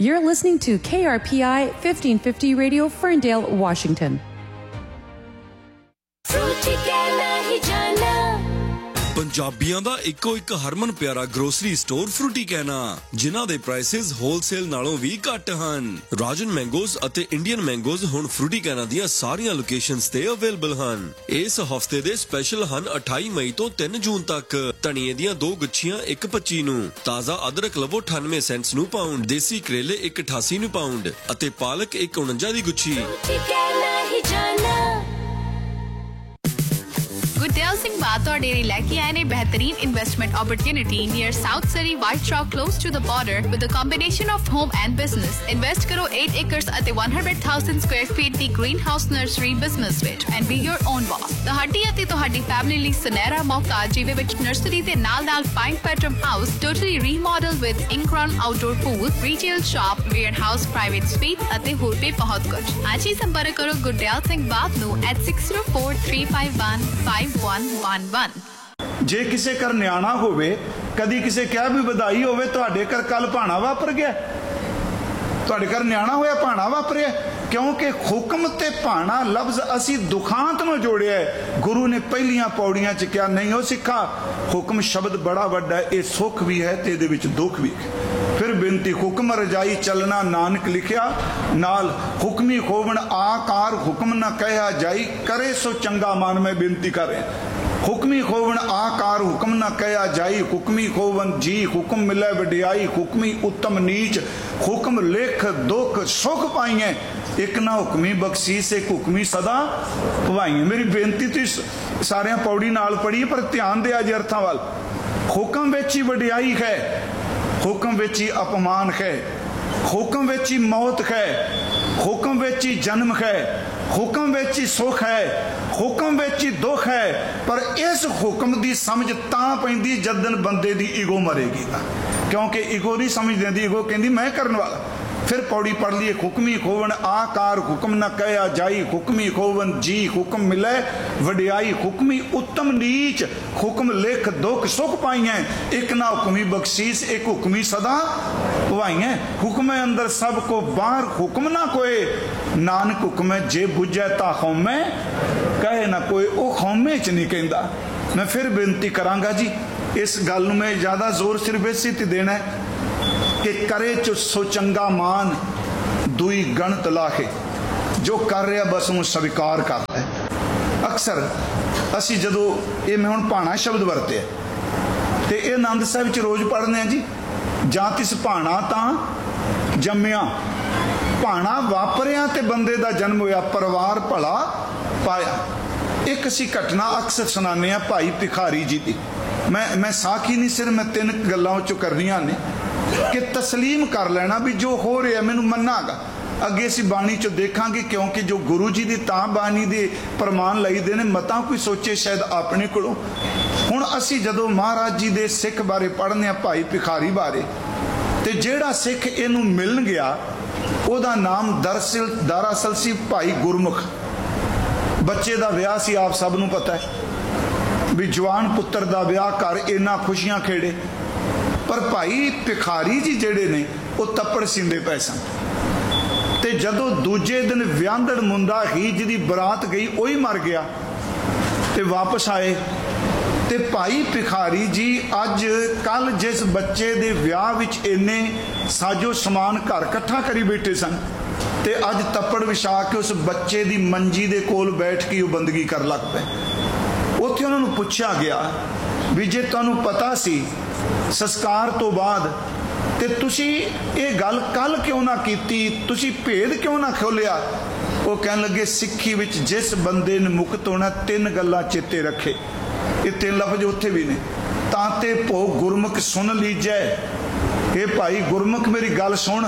You're listening to KRPI 1550 Radio, Ferndale, Washington. ਪੰਜਾਬੀਆਂ ਦਾ ਇੱਕੋ ਇੱਕ ਹਰਮਨ ਪਿਆਰਾ ਗਰੋਸਰੀ ਸਟੋਰ ਫਰੂਟੀ ਕਹਿਣਾ, ਜਿਨ੍ਹਾਂ ਦੇ ਪ੍ਰਾਈਸਿਸ ਹੋਲਸੇਲ ਨਾਲੋਂ ਵੀ ਘੱਟ ਹਨ। ਰਾਜਨ ਮੈਂਗੋਜ਼ ਅਤੇ ਇੰਡੀਅਨ ਮੈਂਗੋਜ਼ ਹੁਣ ਫਰੂਟੀ ਕਹਿਣਾ ਦੀਆਂ ਸਾਰੀਆਂ ਲੋਕੇਸ਼ਨਸ ਤੇ ਅਵੇਲੇਬਲ ਹਨ। ਇਸ ਹਫਤੇ ਦੇ ਸਪੈਸ਼ਲ ਹਨ 28 ਮਈ ਤੋਂ 3 ਜੂਨ ਤੱਕ। ਧਨੀਏ ਦੀਆਂ 2 ਗੁੱਛੀਆਂ 1.25 ਨੂੰ, ਤਾਜ਼ਾ ਅਦਰਕ ਲਵੋ 98 ਸੈਂਟਸ ਨੂੰ ਪਾਉਂਡ, ਦੇਸੀ ਕਰੇਲੇ 1.88 ਨੂੰ ਪਾਉਂਡ ਅਤੇ ਪਾਲਕ 1.49 ਦੀ ਗੁੱਛੀ। ਗੁਰਦਿਆਲ ਸਿੰਘ ਬਾਤ ਤੁਹਾਡੇ ਲਈ ਲੈ ਕੇ ਆਏ ਨੇ ਬਿਹਤਰੀਨ investment opportunity near south Surrey white Chowk close to the border with a combination of home and business. Invest ਕਰੋ 8 ਏਕੜਸ ਅਤੇ 100,000 ਸਕੁਆਇਰ ਫੀਟ ਦੀ ਗ੍ਰੀਨ ਹਾਊਸ ਨਰਸਰੀ ਬਿਜ਼ਨਸ ਵਿੱਚ ਐਂਡ ਬੀ ਯੋਰ ਓਨ ਬਾਸ। ਤੁਹਾਡੀ ਅਤੇ ਤੁਹਾਡੀ ਫੈਮਿਲੀ ਲਈ ਸੁਨਹਿਰਾ ਮੌਕਾ, ਜਿਹਦੇ ਵਿੱਚ ਨਰਸਰੀ ਦੇ ਨਾਲ-ਨਾਲ 5 bedroom house totally ਰੀਮੋਡਲ with ਇਨਕਰਨ outdoor pool, retail shop, wear house, private sweet ਅਤੇ ਹੋਰ ਵੀ ਬਹੁਤ ਕੁਝ। ਅੱਜ ਹੀ ਸੰਪਰਕ ਕਰੋ ਗੁਰਦਿਆਲ ਸਿੰਘ ਬਾਤ ਨੂੰ at 6043515111। ਜੇ ਕਿਸੇ ਘਰ ਨਿਆਣਾ ਹੋਵੇ, ਕਦੀ ਕਿਸੇ ਕਿਹਾ ਵੀ ਵਧਾਈ ਹੋਵੇ, ਤੁਹਾਡੇ ਘਰ ਕੱਲ ਭਾਣਾ ਵਾਪਰ ਗਿਆ, ਤੁਹਾਡੇ ਘਰ ਨਿਆਣਾ ਹੋਇਆ ਭਾਣਾ ਵਾਪਰਿਆ, ਕਿਉਂਕਿ ਹੁਕਮ ਤੇ ਭਾਣਾ ਲਫ਼ਜ਼ ਅਸੀਂ ਦੁਖਾਂਤ ਨੂੰ ਜੋੜਿਆ ਹੈ। ਗੁਰੂ ਨੇ ਪਹਿਲੀਆਂ ਪੌੜੀਆਂ 'ਚ ਕਿਹਾ, ਨਹੀਂ ਉਹ ਸਿੱਖਾ, ਹੁਕਮ ਸ਼ਬਦ ਬੜਾ ਵੱਡਾ ਹੈ, ਇਹ ਸੁੱਖ ਵੀ ਹੈ ਤੇ ਇਹਦੇ ਵਿੱਚ ਦੁੱਖ ਵੀ ਹੈ। ਫਿਰ ਬੇਨਤੀ, ਹੁਕਮ ਰਜਾਈ ਚੱਲਣਾ ਨਾਨਕ ਲਿਖਿਆ, ਨਾਲ ਹੁਕਮੀ ਹੋਵਣ ਆਕਾਰ ਹੁਕਮ ਨਾ ਕਹਿਆ ਜਾਈ, ਕਰੇ ਸੋ ਚੰਗਾ ਮਨ। ਮੈਂ ਬੇਨਤੀ ਕਰ ਰਿਹਾ, ਹੁਕਮੀ ਹੋਵਣ ਆਕਾਰ ਹੁਕਮ ਨਾ ਕਹਿਆ ਜਾਈ, ਹੁਕਮੀ ਹੋਵਣ ਜੀ ਹੁਕਮ ਮਿਲੇ ਵਡਿਆਈ, ਹੁਕਮੀ ਉੱਤਮ ਨੀਚ ਹੁਕਮ ਲਿਖ ਦੁੱਖ ਸੁਖ ਪਾਈਏ, ਇੱਕ ਨਾ ਹੁਕਮੀ ਬਖਸ਼ੀਸ਼ ਇੱਕ ਹੁਕਮੀ ਸਦਾ ਭਵਾਈਏ। ਮੇਰੀ ਬੇਨਤੀ ਤੁਸੀਂ ਸਾਰਿਆਂ ਪੌੜੀ ਨਾਲ ਪੜ੍ਹੀ, ਪਰ ਧਿਆਨ ਦਿਆ ਜੇ ਅਰਥਾਂ ਵੱਲ। ਹੁਕਮ ਵਿੱਚ ਹੀ ਵਡਿਆਈ ਹੈ, ਹੁਕਮ ਵਿੱਚ ਹੀ ਅਪਮਾਨ ਹੈ, ਹੁਕਮ ਵਿੱਚ ਹੀ ਮੌਤ ਹੈ, ਹੁਕਮ ਵਿੱਚ ਹੀ ਜਨਮ ਹੈ, ਹੁਕਮ ਵਿੱਚ ਹੀ ਸੁੱਖ ਹੈ, ਹੁਕਮ ਵਿੱਚ ਹੀ ਦੁੱਖ ਹੈ। ਪਰ ਇਸ ਹੁਕਮ ਦੀ ਸਮਝ ਤਾਂ ਪੈਂਦੀ ਜਦਨ ਬੰਦੇ ਦੀ ਈਗੋ ਮਰੇਗੀ, ਕਿਉਂਕਿ ਈਗੋ ਨਹੀਂ ਸਮਝ ਦਿੰਦੀ, ਈਗੋ ਕਹਿੰਦੀ ਮੈਂ ਕਰਨ ਵਾਲਾ। ਫਿਰ ਪੌੜੀ ਪੜ੍ਹ ਲਈਏ, ਹੁਕਮੀ ਹੋਵਣ ਆਕਾਰ ਹੁਕਮ ਨਾ ਕਹਿਆ ਜਾਈ, ਹੁਕਮੀ ਹੋਵਣ ਜੀ ਹੁਕਮ ਮਿਲੇ ਵਡਿਆਈ, ਹੁਕਮੀ ਉੱਤਮ ਨੀਚ ਹੁਕਮ ਲਿਖ ਦੁੱਖ ਸੁਖ ਪਾਈਆਂ, ਇੱਕ ਨਾ ਹੁਕਮੀ ਬਖਸ਼ੀਸ਼ ਇੱਕ ਹੁਕਮੀ ਸਦਾ ਭਵਾਈਆਂ। ਹੁਕਮੇ ਅੰਦਰ ਸਭ ਕੋ ਬਾਹਰ ਹੁਕਮ ਨਾ ਕੋਏ, ਨਾਨਕ ਹੁਕਮੇ ਜੇ ਬੁਝੈ ਤਾ ਹਉਮੈ ਕਹੇ ਨਾ ਕੋਈ। ਉਹ ਹਉਮੈ 'ਚ ਨਹੀਂ ਕਹਿੰਦਾ। ਮੈਂ ਫਿਰ ਬੇਨਤੀ ਕਰਾਂਗਾ ਜੀ, ਇਸ ਗੱਲ ਨੂੰ ਮੈਂ ਜ਼ਿਆਦਾ ਜ਼ੋਰ ਸਿਰਫ ਇਸੇ ਤੇ ਦੇਣਾ ਹੈ ਕਿ ਕਰੇ ਚ ਸੋ ਚੰਗਾ ਮਾਨ ਦੁਈ ਗਣਤ ਲਾਹੇ, ਜੋ ਕਰ ਰਿਹਾ ਬਸ ਉਹਨੂੰ ਸਵੀਕਾਰ ਕਰਦਾ ਹੈ। ਅਕਸਰ ਅਸੀਂ ਜਦੋਂ ਇਹ ਮੈਂ ਹੁਣ ਭਾਣਾ ਸ਼ਬਦ ਵਰਤਿਆ ਤੇ ਇਹ ਆਨੰਦ ਸਾਹਿਬ 'ਚ ਰੋਜ਼ ਪੜ੍ਹਦੇ ਹਾਂ ਜੀ, ਜਾਂ ਤਿਸ ਭਾਣਾ ਤਾਂ ਜੰਮਿਆ, ਭਾਣਾ ਵਾਪਰਿਆ ਤੇ ਬੰਦੇ ਦਾ ਜਨਮ ਹੋਇਆ, ਪਰਿਵਾਰ ਭਲਾ ਪਾਇਆ। ਇੱਕ ਅਸੀਂ ਘਟਨਾ ਅਕਸਰ ਸੁਣਾਉਂਦੇ ਹਾਂ ਭਾਈ ਭਿਖਾਰੀ ਜੀ ਦੀ। ਮੈਂ ਸਾਖੀ ਨਹੀਂ, ਸਿਰਫ ਮੈਂ 3 ਗੱਲਾਂ ਉਹ 'ਚੋਂ ਕਰਨੀਆਂ ਨੇ ਕਿ ਤਸਲੀਮ ਕਰ ਲੈਣਾ ਵੀ ਜੋ ਹੋ ਰਿਹਾ ਮੈਨੂੰ ਮੰਨਾਗਾ। ਅੱਗੇ ਅਸੀਂ ਬਾਣੀ 'ਚ ਦੇਖਾਂਗੇ, ਕਿਉਂਕਿ ਜੋ ਗੁਰੂ ਜੀ ਦੀ ਤਾਂ ਬਾਣੀ ਦੇ ਪ੍ਰਮਾਣ ਲਈਦੇ ਨੇ, ਮਤਾਂ ਕੋਈ ਸੋਚੇ ਸ਼ਾਇਦ ਆਪਣੇ ਕੋਲੋਂ। ਹੁਣ ਅਸੀਂ ਜਦੋਂ ਮਹਾਰਾਜ ਜੀ ਦੇ ਸਿੱਖ ਬਾਰੇ ਪੜ੍ਹਨੇ ਆ, ਭਾਈ ਭਿਖਾਰੀ ਬਾਰੇ, ਤੇ ਜਿਹੜਾ ਸਿੱਖ ਇਹਨੂੰ ਮਿਲਣ ਗਿਆ ਉਹਦਾ ਨਾਮ ਦਰਅਸਲ ਸੀ ਭਾਈ ਗੁਰਮੁਖ। ਬੱਚੇ ਦਾ ਵਿਆਹ ਸੀ, ਆਪ ਸਭ ਨੂੰ ਪਤਾ ਹੈ ਵੀ ਜਵਾਨ ਪੁੱਤਰ ਦਾ ਵਿਆਹ ਕਰ ਇੰਨਾ ਖੁਸ਼ੀਆਂ ਖੇੜੇ। ਪਰ ਭਾਈ ਭਿਖਾਰੀ ਜੀ ਜਿਹੜੇ ਨੇ ਉਹ ਤੱਪੜ ਸਿੰਦੇ ਪਏ ਸਨ, ਤੇ ਜਦੋਂ ਦੂਜੇ ਦਿਨ ਵਿਆਹੰਦੜ ਮੁੰਡਾ ਹੀ ਜਿਹਦੀ ਬਰਾਤ ਗਈ ਉਹੀ ਮਰ ਗਿਆ ਤੇ ਵਾਪਸ ਆਏ, ਤੇ ਭਾਈ ਭਿਖਾਰੀ ਜੀ ਅੱਜ ਕੱਲ ਜਿਸ ਬੱਚੇ ਦੇ ਵਿਆਹ ਵਿੱਚ ਇੰਨੇ ਸਾਜੋ ਸਮਾਨ ਘਰ ਇਕੱਠਾ ਕਰੀ ਬੈਠੇ ਸਨ, ਤੇ ਅੱਜ ਤੱਪੜ ਵਿਛਾ ਕੇ ਉਸ ਬੱਚੇ ਦੀ ਮੰਜੀ ਦੇ ਕੋਲ ਬੈਠ ਕੇ ਉਹ ਬੰਦਗੀ ਕਰਨ ਲੱਗ ਪਏ। ਉੱਥੇ ਉਹਨਾਂ ਨੂੰ ਪੁੱਛਿਆ ਗਿਆ ਵੀ ਜੇ ਤੁਹਾਨੂੰ ਪਤਾ ਸੀ ਸੰਸਕਾਰ ਤੋਂ ਬਾਅਦ ਤੇ ਤੁਸੀਂ ਇਹ ਗੱਲ ਕੱਲ ਕਿਉਂ ਨਾ ਕੀਤੀ, ਤੁਸੀਂ ਭੇਦ ਕਿਉਂ ਨਾ ਖੋਲਿਆ? ਉਹ ਕਹਿਣ ਲੱਗੇ, ਸਿੱਖੀ ਵਿੱਚ ਜਿਸ ਬੰਦੇ ਨੇ ਮੁਕਤ ਹੋਣਾ 3 ਗੱਲਾਂ ਚੇਤੇ ਰੱਖੇ। ਇਹ 3 ਲਫ਼ਜ਼ ਉੱਥੇ ਵੀ ਨੇ। ਤਾਂ ਤੇ ਭੋ ਗੁਰਮੁਖ ਸੁਣ ਲੀਜੈ, ਇਹ ਭਾਈ ਗੁਰਮੁਖ ਮੇਰੀ ਗੱਲ ਸੁਣ,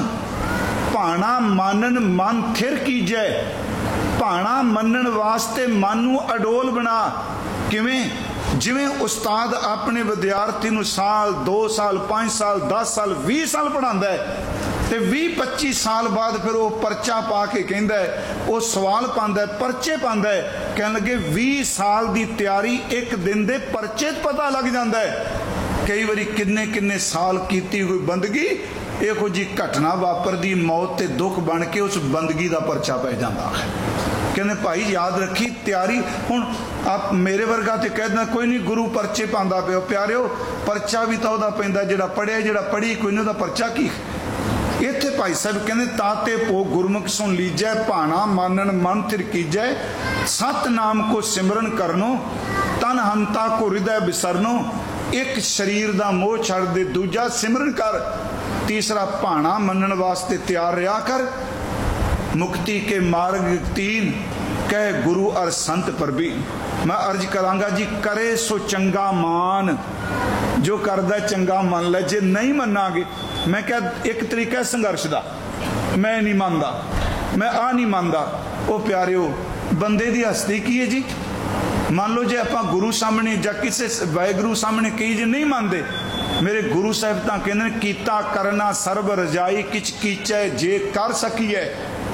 ਭਾਣਾ ਮਾਨਨ ਮਨ ਥਿਰ ਕੀਜੈ, ਭਾਣਾ ਮੰਨਣ ਵਾਸਤੇ ਮਨ ਨੂੰ ਅਡੋਲ ਬਣਾ। ਕਿਵੇਂ? ਜਿਵੇਂ ਉਸਤਾਦ ਆਪਣੇ ਵਿਦਿਆਰਥੀ ਨੂੰ ਸਾਲ 2 ਸਾਲ 5 ਸਾਲ 10 ਸਾਲ 20 ਸਾਲ ਪੜ੍ਹਾਉਂਦਾ ਹੈ, ਤੇ 20-25 ਸਾਲ ਬਾਅਦ ਫਿਰ ਉਹ ਪਰਚਾ ਪਾ ਕੇ ਕਹਿੰਦਾ ਹੈ, ਉਹ ਸਵਾਲ ਪਾਉਂਦਾ, ਪਰਚੇ ਪਾਉਂਦਾ ਹੈ। ਕਹਿਣ ਲੱਗੇ 20 ਸਾਲ ਦੀ ਤਿਆਰੀ 1 ਦਿਨ ਦੇ ਪਰਚੇ 'ਚ ਪਤਾ ਲੱਗ ਜਾਂਦਾ ਹੈ। कई बारी किन्ने किन्ने साल कीती हुई बंदगी इहो जी घटना वापरदी, मौत ते दुख बन के उस बंदगी का परचा पै जाता है। कहते भाई याद रखी तैयारी। हुण आप मेरे वर्गा तो कह देना कोई नहीं गुरु परचे पांदा पिओ, प्यारिओ परचा भी तो वह पैंदा जिहड़ा पढ़िया, जिहड़ा पढ़ी कोई नहीं, परचा की। इत्थे भाई साहब कहते ताते पो गुरमुख सुन लीजै, भाना मानन मन थिर कीजै, सत नाम को सिमरन करनो, तन हंता को हृदय बिसरनो, एक शरीर दा मोह छड़ दे, दूजा सिमरन कर, तीसरा भाना मनन वास्ते तैयार रहा कर, मुक्ति के मार्ग तीन कह गुरु और संत परबीन। मैं अर्ज करांगा जी करे सो चंगा मान, जो करदा चंगा मन ले, जे नहीं मनांगे मैं क्या एक तरीका है संघर्ष का, मैं नहीं मानता, मैं आ नहीं मानता। वो प्यारिओ बंदे की हस्ती की है जी। मान लो जे आप गुरु सामने या किसी वाहिगुरु सामने कही जे नहीं मानते, मेरे गुरु साहब तो कहते कीता करना सर्ब रजाई, किच कीचै जे कर सकीए।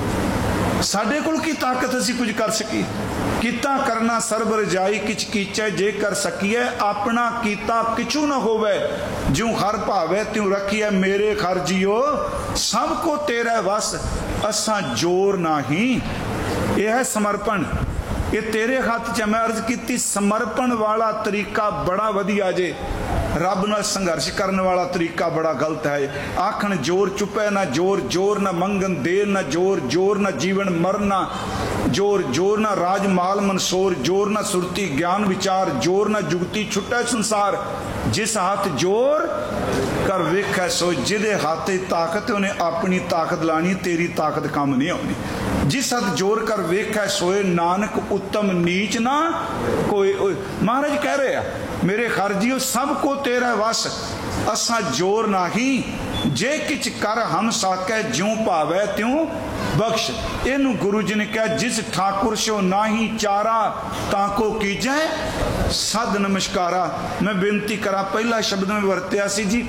साडे कोल की ताकत असी कुछ कर सकी? कीता करना सर्ब रजाई, किच कीचै जे कर सकीए, अपना कीता किचू न होवे, ज्यों हर भावे त्यों रखिए, मेरे घर जियो सबको तेरा वस, असा जोर नाही। यह है समर्पण, ये तेरे हाथ च। मैं अर्ज की समर्पण वाला तरीका बड़ा वधिया जे, रब नाल संघर्ष करने वाला तरीका बड़ा गलत है। आखन जोर चुपे ना जोर, जोर ना मंगन देर ना जोर, जोर ना जीवन मरना जोर, जोर ना राज माल मनसोर, जोर ना सुरती ज्ञान विचार, जोर ना जुगती छुट्टा संसार, जिस हाथ जोर कर वेख सो, जिदे हाथ ताकत उन्हें अपनी ताकत लानी, तेरी ताकत काम नहीं आनी। जिस हाथ जोर कर वेख सोए, नानक उत्तम नीच ना कोई। महाराज कह रहे हैं मेरे खरजियो सबको तेरा वस, असा जोर नाही, जे किच कर हम साकै, ज्यों भावै त्यों बख्श। इनू गुरु जी ने कहा जिस ठाकुर सो नाही चारा, ताको कीजै सद नमस्कारा। मैं बेनती करा, पहला शब्द में वरत्या सी जी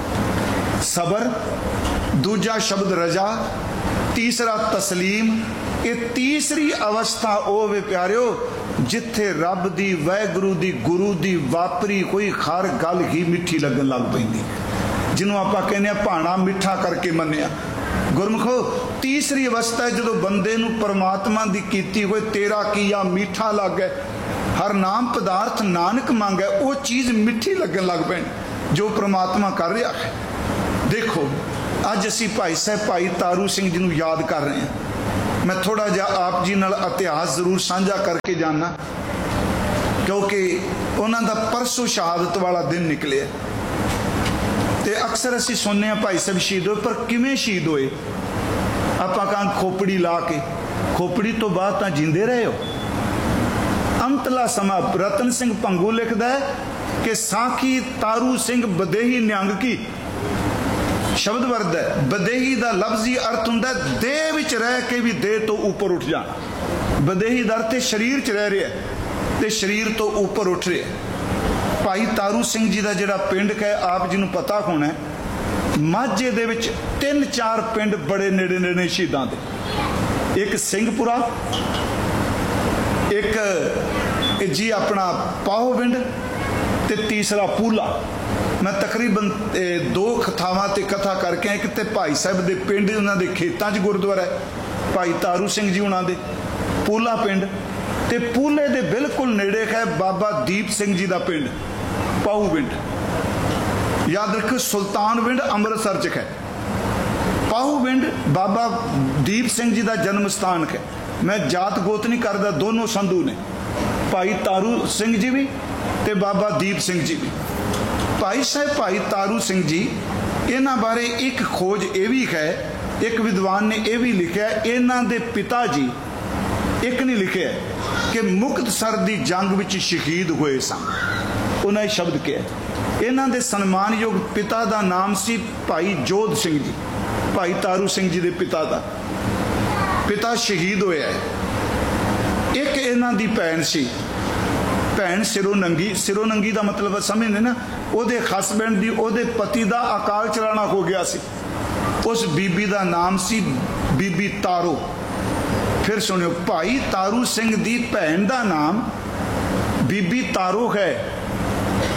सबर, दूजा शब्द रजा, तीसरा तस्लीम। ये तीसरी अवस्था ओ वे प्यारिओ जिथे रब दी, वाहिगुरु दी, गुरु दी वापरी कोई हर गल ही मिठी लगन लग पैंदी, जिन्हों आपां कहने भाना मिठा करके मन्निया। गुरमुखो तीसरी अवस्था है जो बंदे नूं परमात्मा दी कीती हुई तेरा किया मीठा लग गए, हर नाम पदार्थ नानक मांगे, वो चीज़ मिठी लगन लग पैनी जो परमात्मा कर रहा है। देखो अज असी भाई साहब भाई तारू सिंह जी नूं याद कर रहे हैं। मैं थोड़ा जा आप जी नाल इतिहास जरूर साझा करके जाना, क्योंकि उन्हों का परसों शहादत वाला दिन निकले। तो अक्सर असी सुनने भाई साहब शहीद होए, पर किवें शहीद होए? आपां कहां खोपड़ी ला के, खोपड़ी तो बाद तां जींदे रहे हो। अंतला समा रतन सिंह भंगू लिखदा है कि साखी तारू सिंह बदेही निहंग की, शब्द वर्द है। बदेही का लफ्जी अर्थ हुंदा देह विच रह के भी देह तो ऊपर उठ जाना। बदेही का अर्थ शरीर च रह रहा है ते शरीर तो ऊपर उठ रहा है। भाई तारू सिंह जी का जिहड़ा पिंड है आप जी नूं पता होना है, माझे दे विच 3-4 पिंड बड़े नेड़े नेड़े शहीदां दे। एक सिंहपुरा, एक जी अपना पाहो पिंड ते तीसरा पूला। मैं तकरीबन 2 थावां ते कथा करके एक ते भाई साहब दे पिंड उन्हां दे खेतां 'च गुरुद्वारा है, भाई तारू सिंह जी उन्हां दे पूला पिंड, ते पूले दे बिल्कुल नेड़े है बाबा दीप सिंह जी दा पिंड पाहू पिंड। याद रखो सुल्तान पिंड अमृतसर च है, पाहू पिंड बाबा दीप सिंह जी दा जन्म स्थान है। मैं जात गोत नहीं करदा, दोनों संधू ने, भाई तारू सिंह जी भी ते बाबा दीप सिंह जी भी। भाई साहब भाई तारू सिंह जी इन्हां बारे एक खोज ये भी है, एक विद्वान ने यह भी लिखा, इन्हां दे पिता जी एक नहीं लिखे कि मुक्तसर दी जंग विच शहीद हुए सन। उन्हें शब्द किया, इन्हां दे सन्मानयोग पिता का नाम सी भाई जोध सिंह जी, भाई तारू सिंह जी दे पिता का पिता शहीद होया है। एक इन्हां दी भैन सी, भैन सिरों नंगी, सिरों नंगी का मतलब समझने ना, ਉਹਦੇ ਹਸਬੈਂਡ ਦੀ ਉਹਦੇ ਪਤੀ ਦਾ ਅਕਾਲ ਚਲਾਣਾ ਹੋ ਗਿਆ ਸੀ। ਉਸ ਬੀਬੀ ਦਾ ਨਾਮ ਸੀ ਬੀਬੀ ਤਾਰੋ। ਫਿਰ ਸੁਣਿਓ, ਭਾਈ ਤਾਰੂ ਸਿੰਘ ਦੀ ਭੈਣ ਦਾ ਨਾਮ ਬੀਬੀ ਤਾਰੋ ਹੈ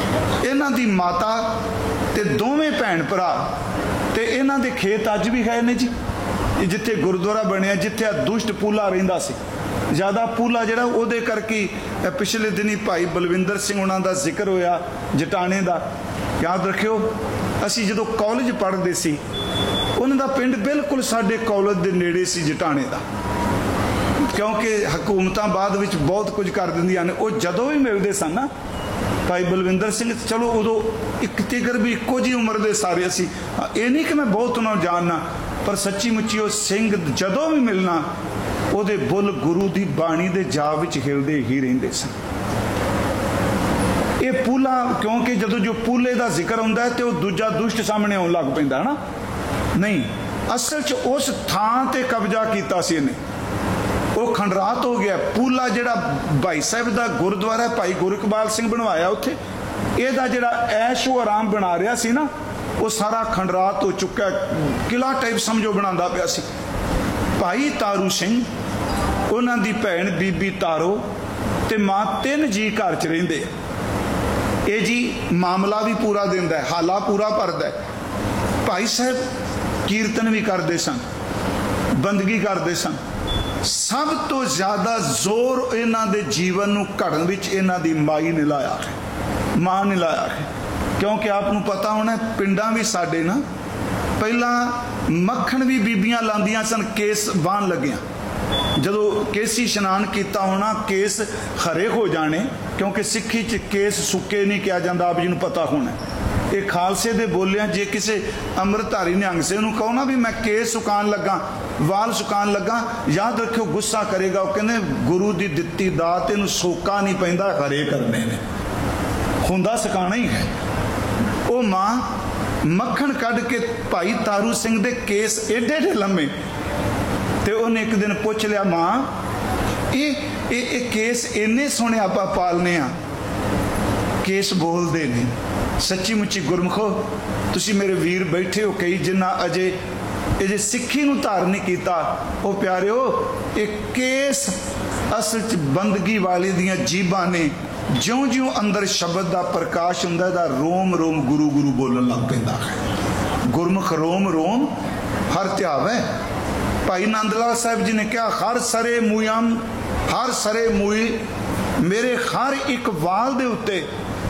इन्हां दी माता ते दोवें भैन भरा ते इन्हां दे खेत अज भी है ने जी, जिथे गुरुद्वारा बनिया, जिथे दुष्ट पूला रहिंदा सी। ज़्यादा पूला जिहड़ा उहदे करके पिछले दिनी भाई बलविंदर सिंह उन्हां दा जिक्र होया जटाणे दा। याद रखियो असी जदों कॉलेज पढ़दे सी उन्हां दा पिंड बिल्कुल साडे कॉलेज दे नेड़े सी जटाणे दा, क्योंकि हुकूमतां बाद विच बहुत कुछ कर दिंदियां ने। वो जदों भी मिलदे सन ना भाई बलविंदर सिंह, चलो उदों एक तिगर भी इक्को जी उम्र दे सारे असी, ये नहीं कि मैं बहुत उन्होंने जानना, पर सच्ची मुच्ची वो सिंह जदों भी मिलना उहदे बुल गुरु दी बाणी दे जाप विच हिलदे ही रहिंदे सन। ये पूला, क्योंकि जदों जो पूले दा जिक्र हुंदा है तो दूजा दुष्ट सामने आउण लग पैंदा ना, नहीं असल च उस थां ते कब्जा कीता सी इहने, वो खंडरात हो गया। पूला जिहड़ा भाई साहब दा गुरुद्वारा भाई गुरकबाल सिंह बनवाया उत्थे, इहदा जिहड़ा ऐशो आराम बना रहा सी ना, वो सारा खंडरात हो चुका, किला टाइप समझो बनांदा पिया सी। भाई तारू सिंह उन्हां दी भैन बीबी तारो ते मां तीन जी घर च रहिंदे। ये जी मामला भी पूरा दिंदा है, हाला पूरा भरदा है। भाई साहब कीर्तन भी करते सन, बंदगी करते सन। सब तो ज्यादा जोर इन्हां दे जीवन नूं घड़न विच इन्हां दी माई ने लाया है, मां ने लाया है। क्योंकि आपनूं पता होना पिंडां भी साडे ना पहला मक्खण भी बीबियां लांदियां सन केस बाण लगियां। जदों केसी इशनान किया होना केस हरे हो जाने, क्योंकि सिक्खी च केस सुके नहीं किया जाता, आप जी नूं पता होना। ये खालसे दे बोलिया जे किसी अमृतधारी निहंग से उन्होंने कहो ना भी मैं केस सुकान लगा, वाल सुकान लगा, याद रखियो गुस्सा करेगा। वो कहने गुरु की दित्ती दात इनू सोका नहीं पैंदा, हरे करने ने हुंदा सुकाना ही है। वो मां मक्खण कढ़ के भाई तारू सिंह दे केस एडे एडे लम्मे, तो उन्हें एक दिन पूछ लिया मां ये केस इन्ने सोहने आपां पालने आ, केस बोलते ने। सच्ची मुच्ची गुरमुखो तुसी मेरे वीर बैठे हो कई जिन्ना अजे ये सिक्खी नूं धारण नहीं कीता, वो प्यारे हो एक केस असल च बंदगी वाले दियां जीबां ने। ज्यों ज्यों अंदर शब्द का प्रकाश हुंदा है, रोम रोम गुरु गुरु बोलन लग पैंदा है। गुरमुख रोम रोम हर ध्यावै। भाई नंदलाल साहब जी ने कहा हर सरे मूयम, हर सरे मूई मेरे हर एक वाल दे उत्ते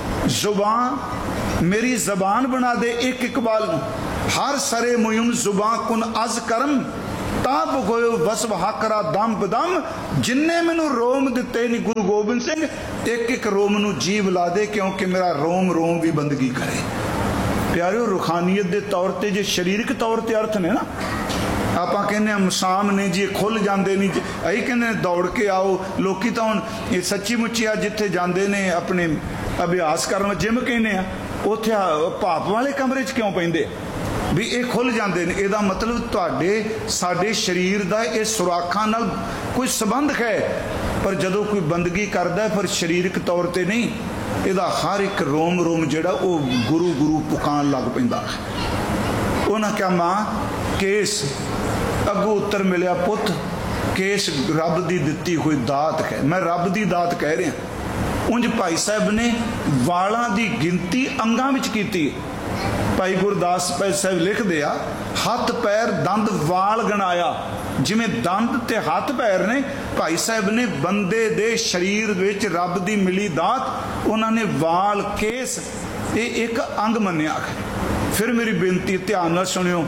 जुबान मेरी जबान बना दे एक एक वाल नूं। हर सरे मुयम जुबान कुन अज करम ताप गोयो वसव हाकरा दम बदम। जिन्ने मैनू रोम दिते नहीं गुरु गोबिंद सिंह, एक एक रोम नू जीव ला दे, क्योंकि मेरा रोम रोम भी बंदगी करे। प्यारे रूहानीयत के तौर पर जो शरीरक तौर पर अर्थ ने ना, आप कहने मसाम ने जी खुल जाते नहीं, अही कहने दौड़ के आओ। लोग तो हम ये सच्ची मुच्ची आ जिथे जाते ने अपने अभ्यास करन, जिम कहने उत्थे भाप वाले कमरे च क्यों पैंदे भी ये खुल जाते हैं। इसका मतलब तुहाडे साडे शरीर का ये सुराखां नाल कोई संबंध है, पर जदों कोई बंदगी करता है फिर शरीरक तौर पर नहीं, इसका हर एक रोम रोम जिहड़ा वो गुरु गुरु पुकान लग पैंदा है। उन्हें क्या मां केस अगों उत्तर मिलिया पुत केस रब की दिती हुई दात है। मैं रब की दात कह रहा। उंज भाई साहब ने वालों की गिनती अंगां विच कीती। भाई गुरदास भाई साहब लिखते आ हथ पैर दंद वाल गणाया, जिमें दंद ते हथ पैर ने भाई साहब ने बंदे दे शरीर विच रब दी मिली दात, उन्होंने वाल केस ये एक अंग मन्निया। फिर मेरी बेनती ध्यान नाल सुनियो,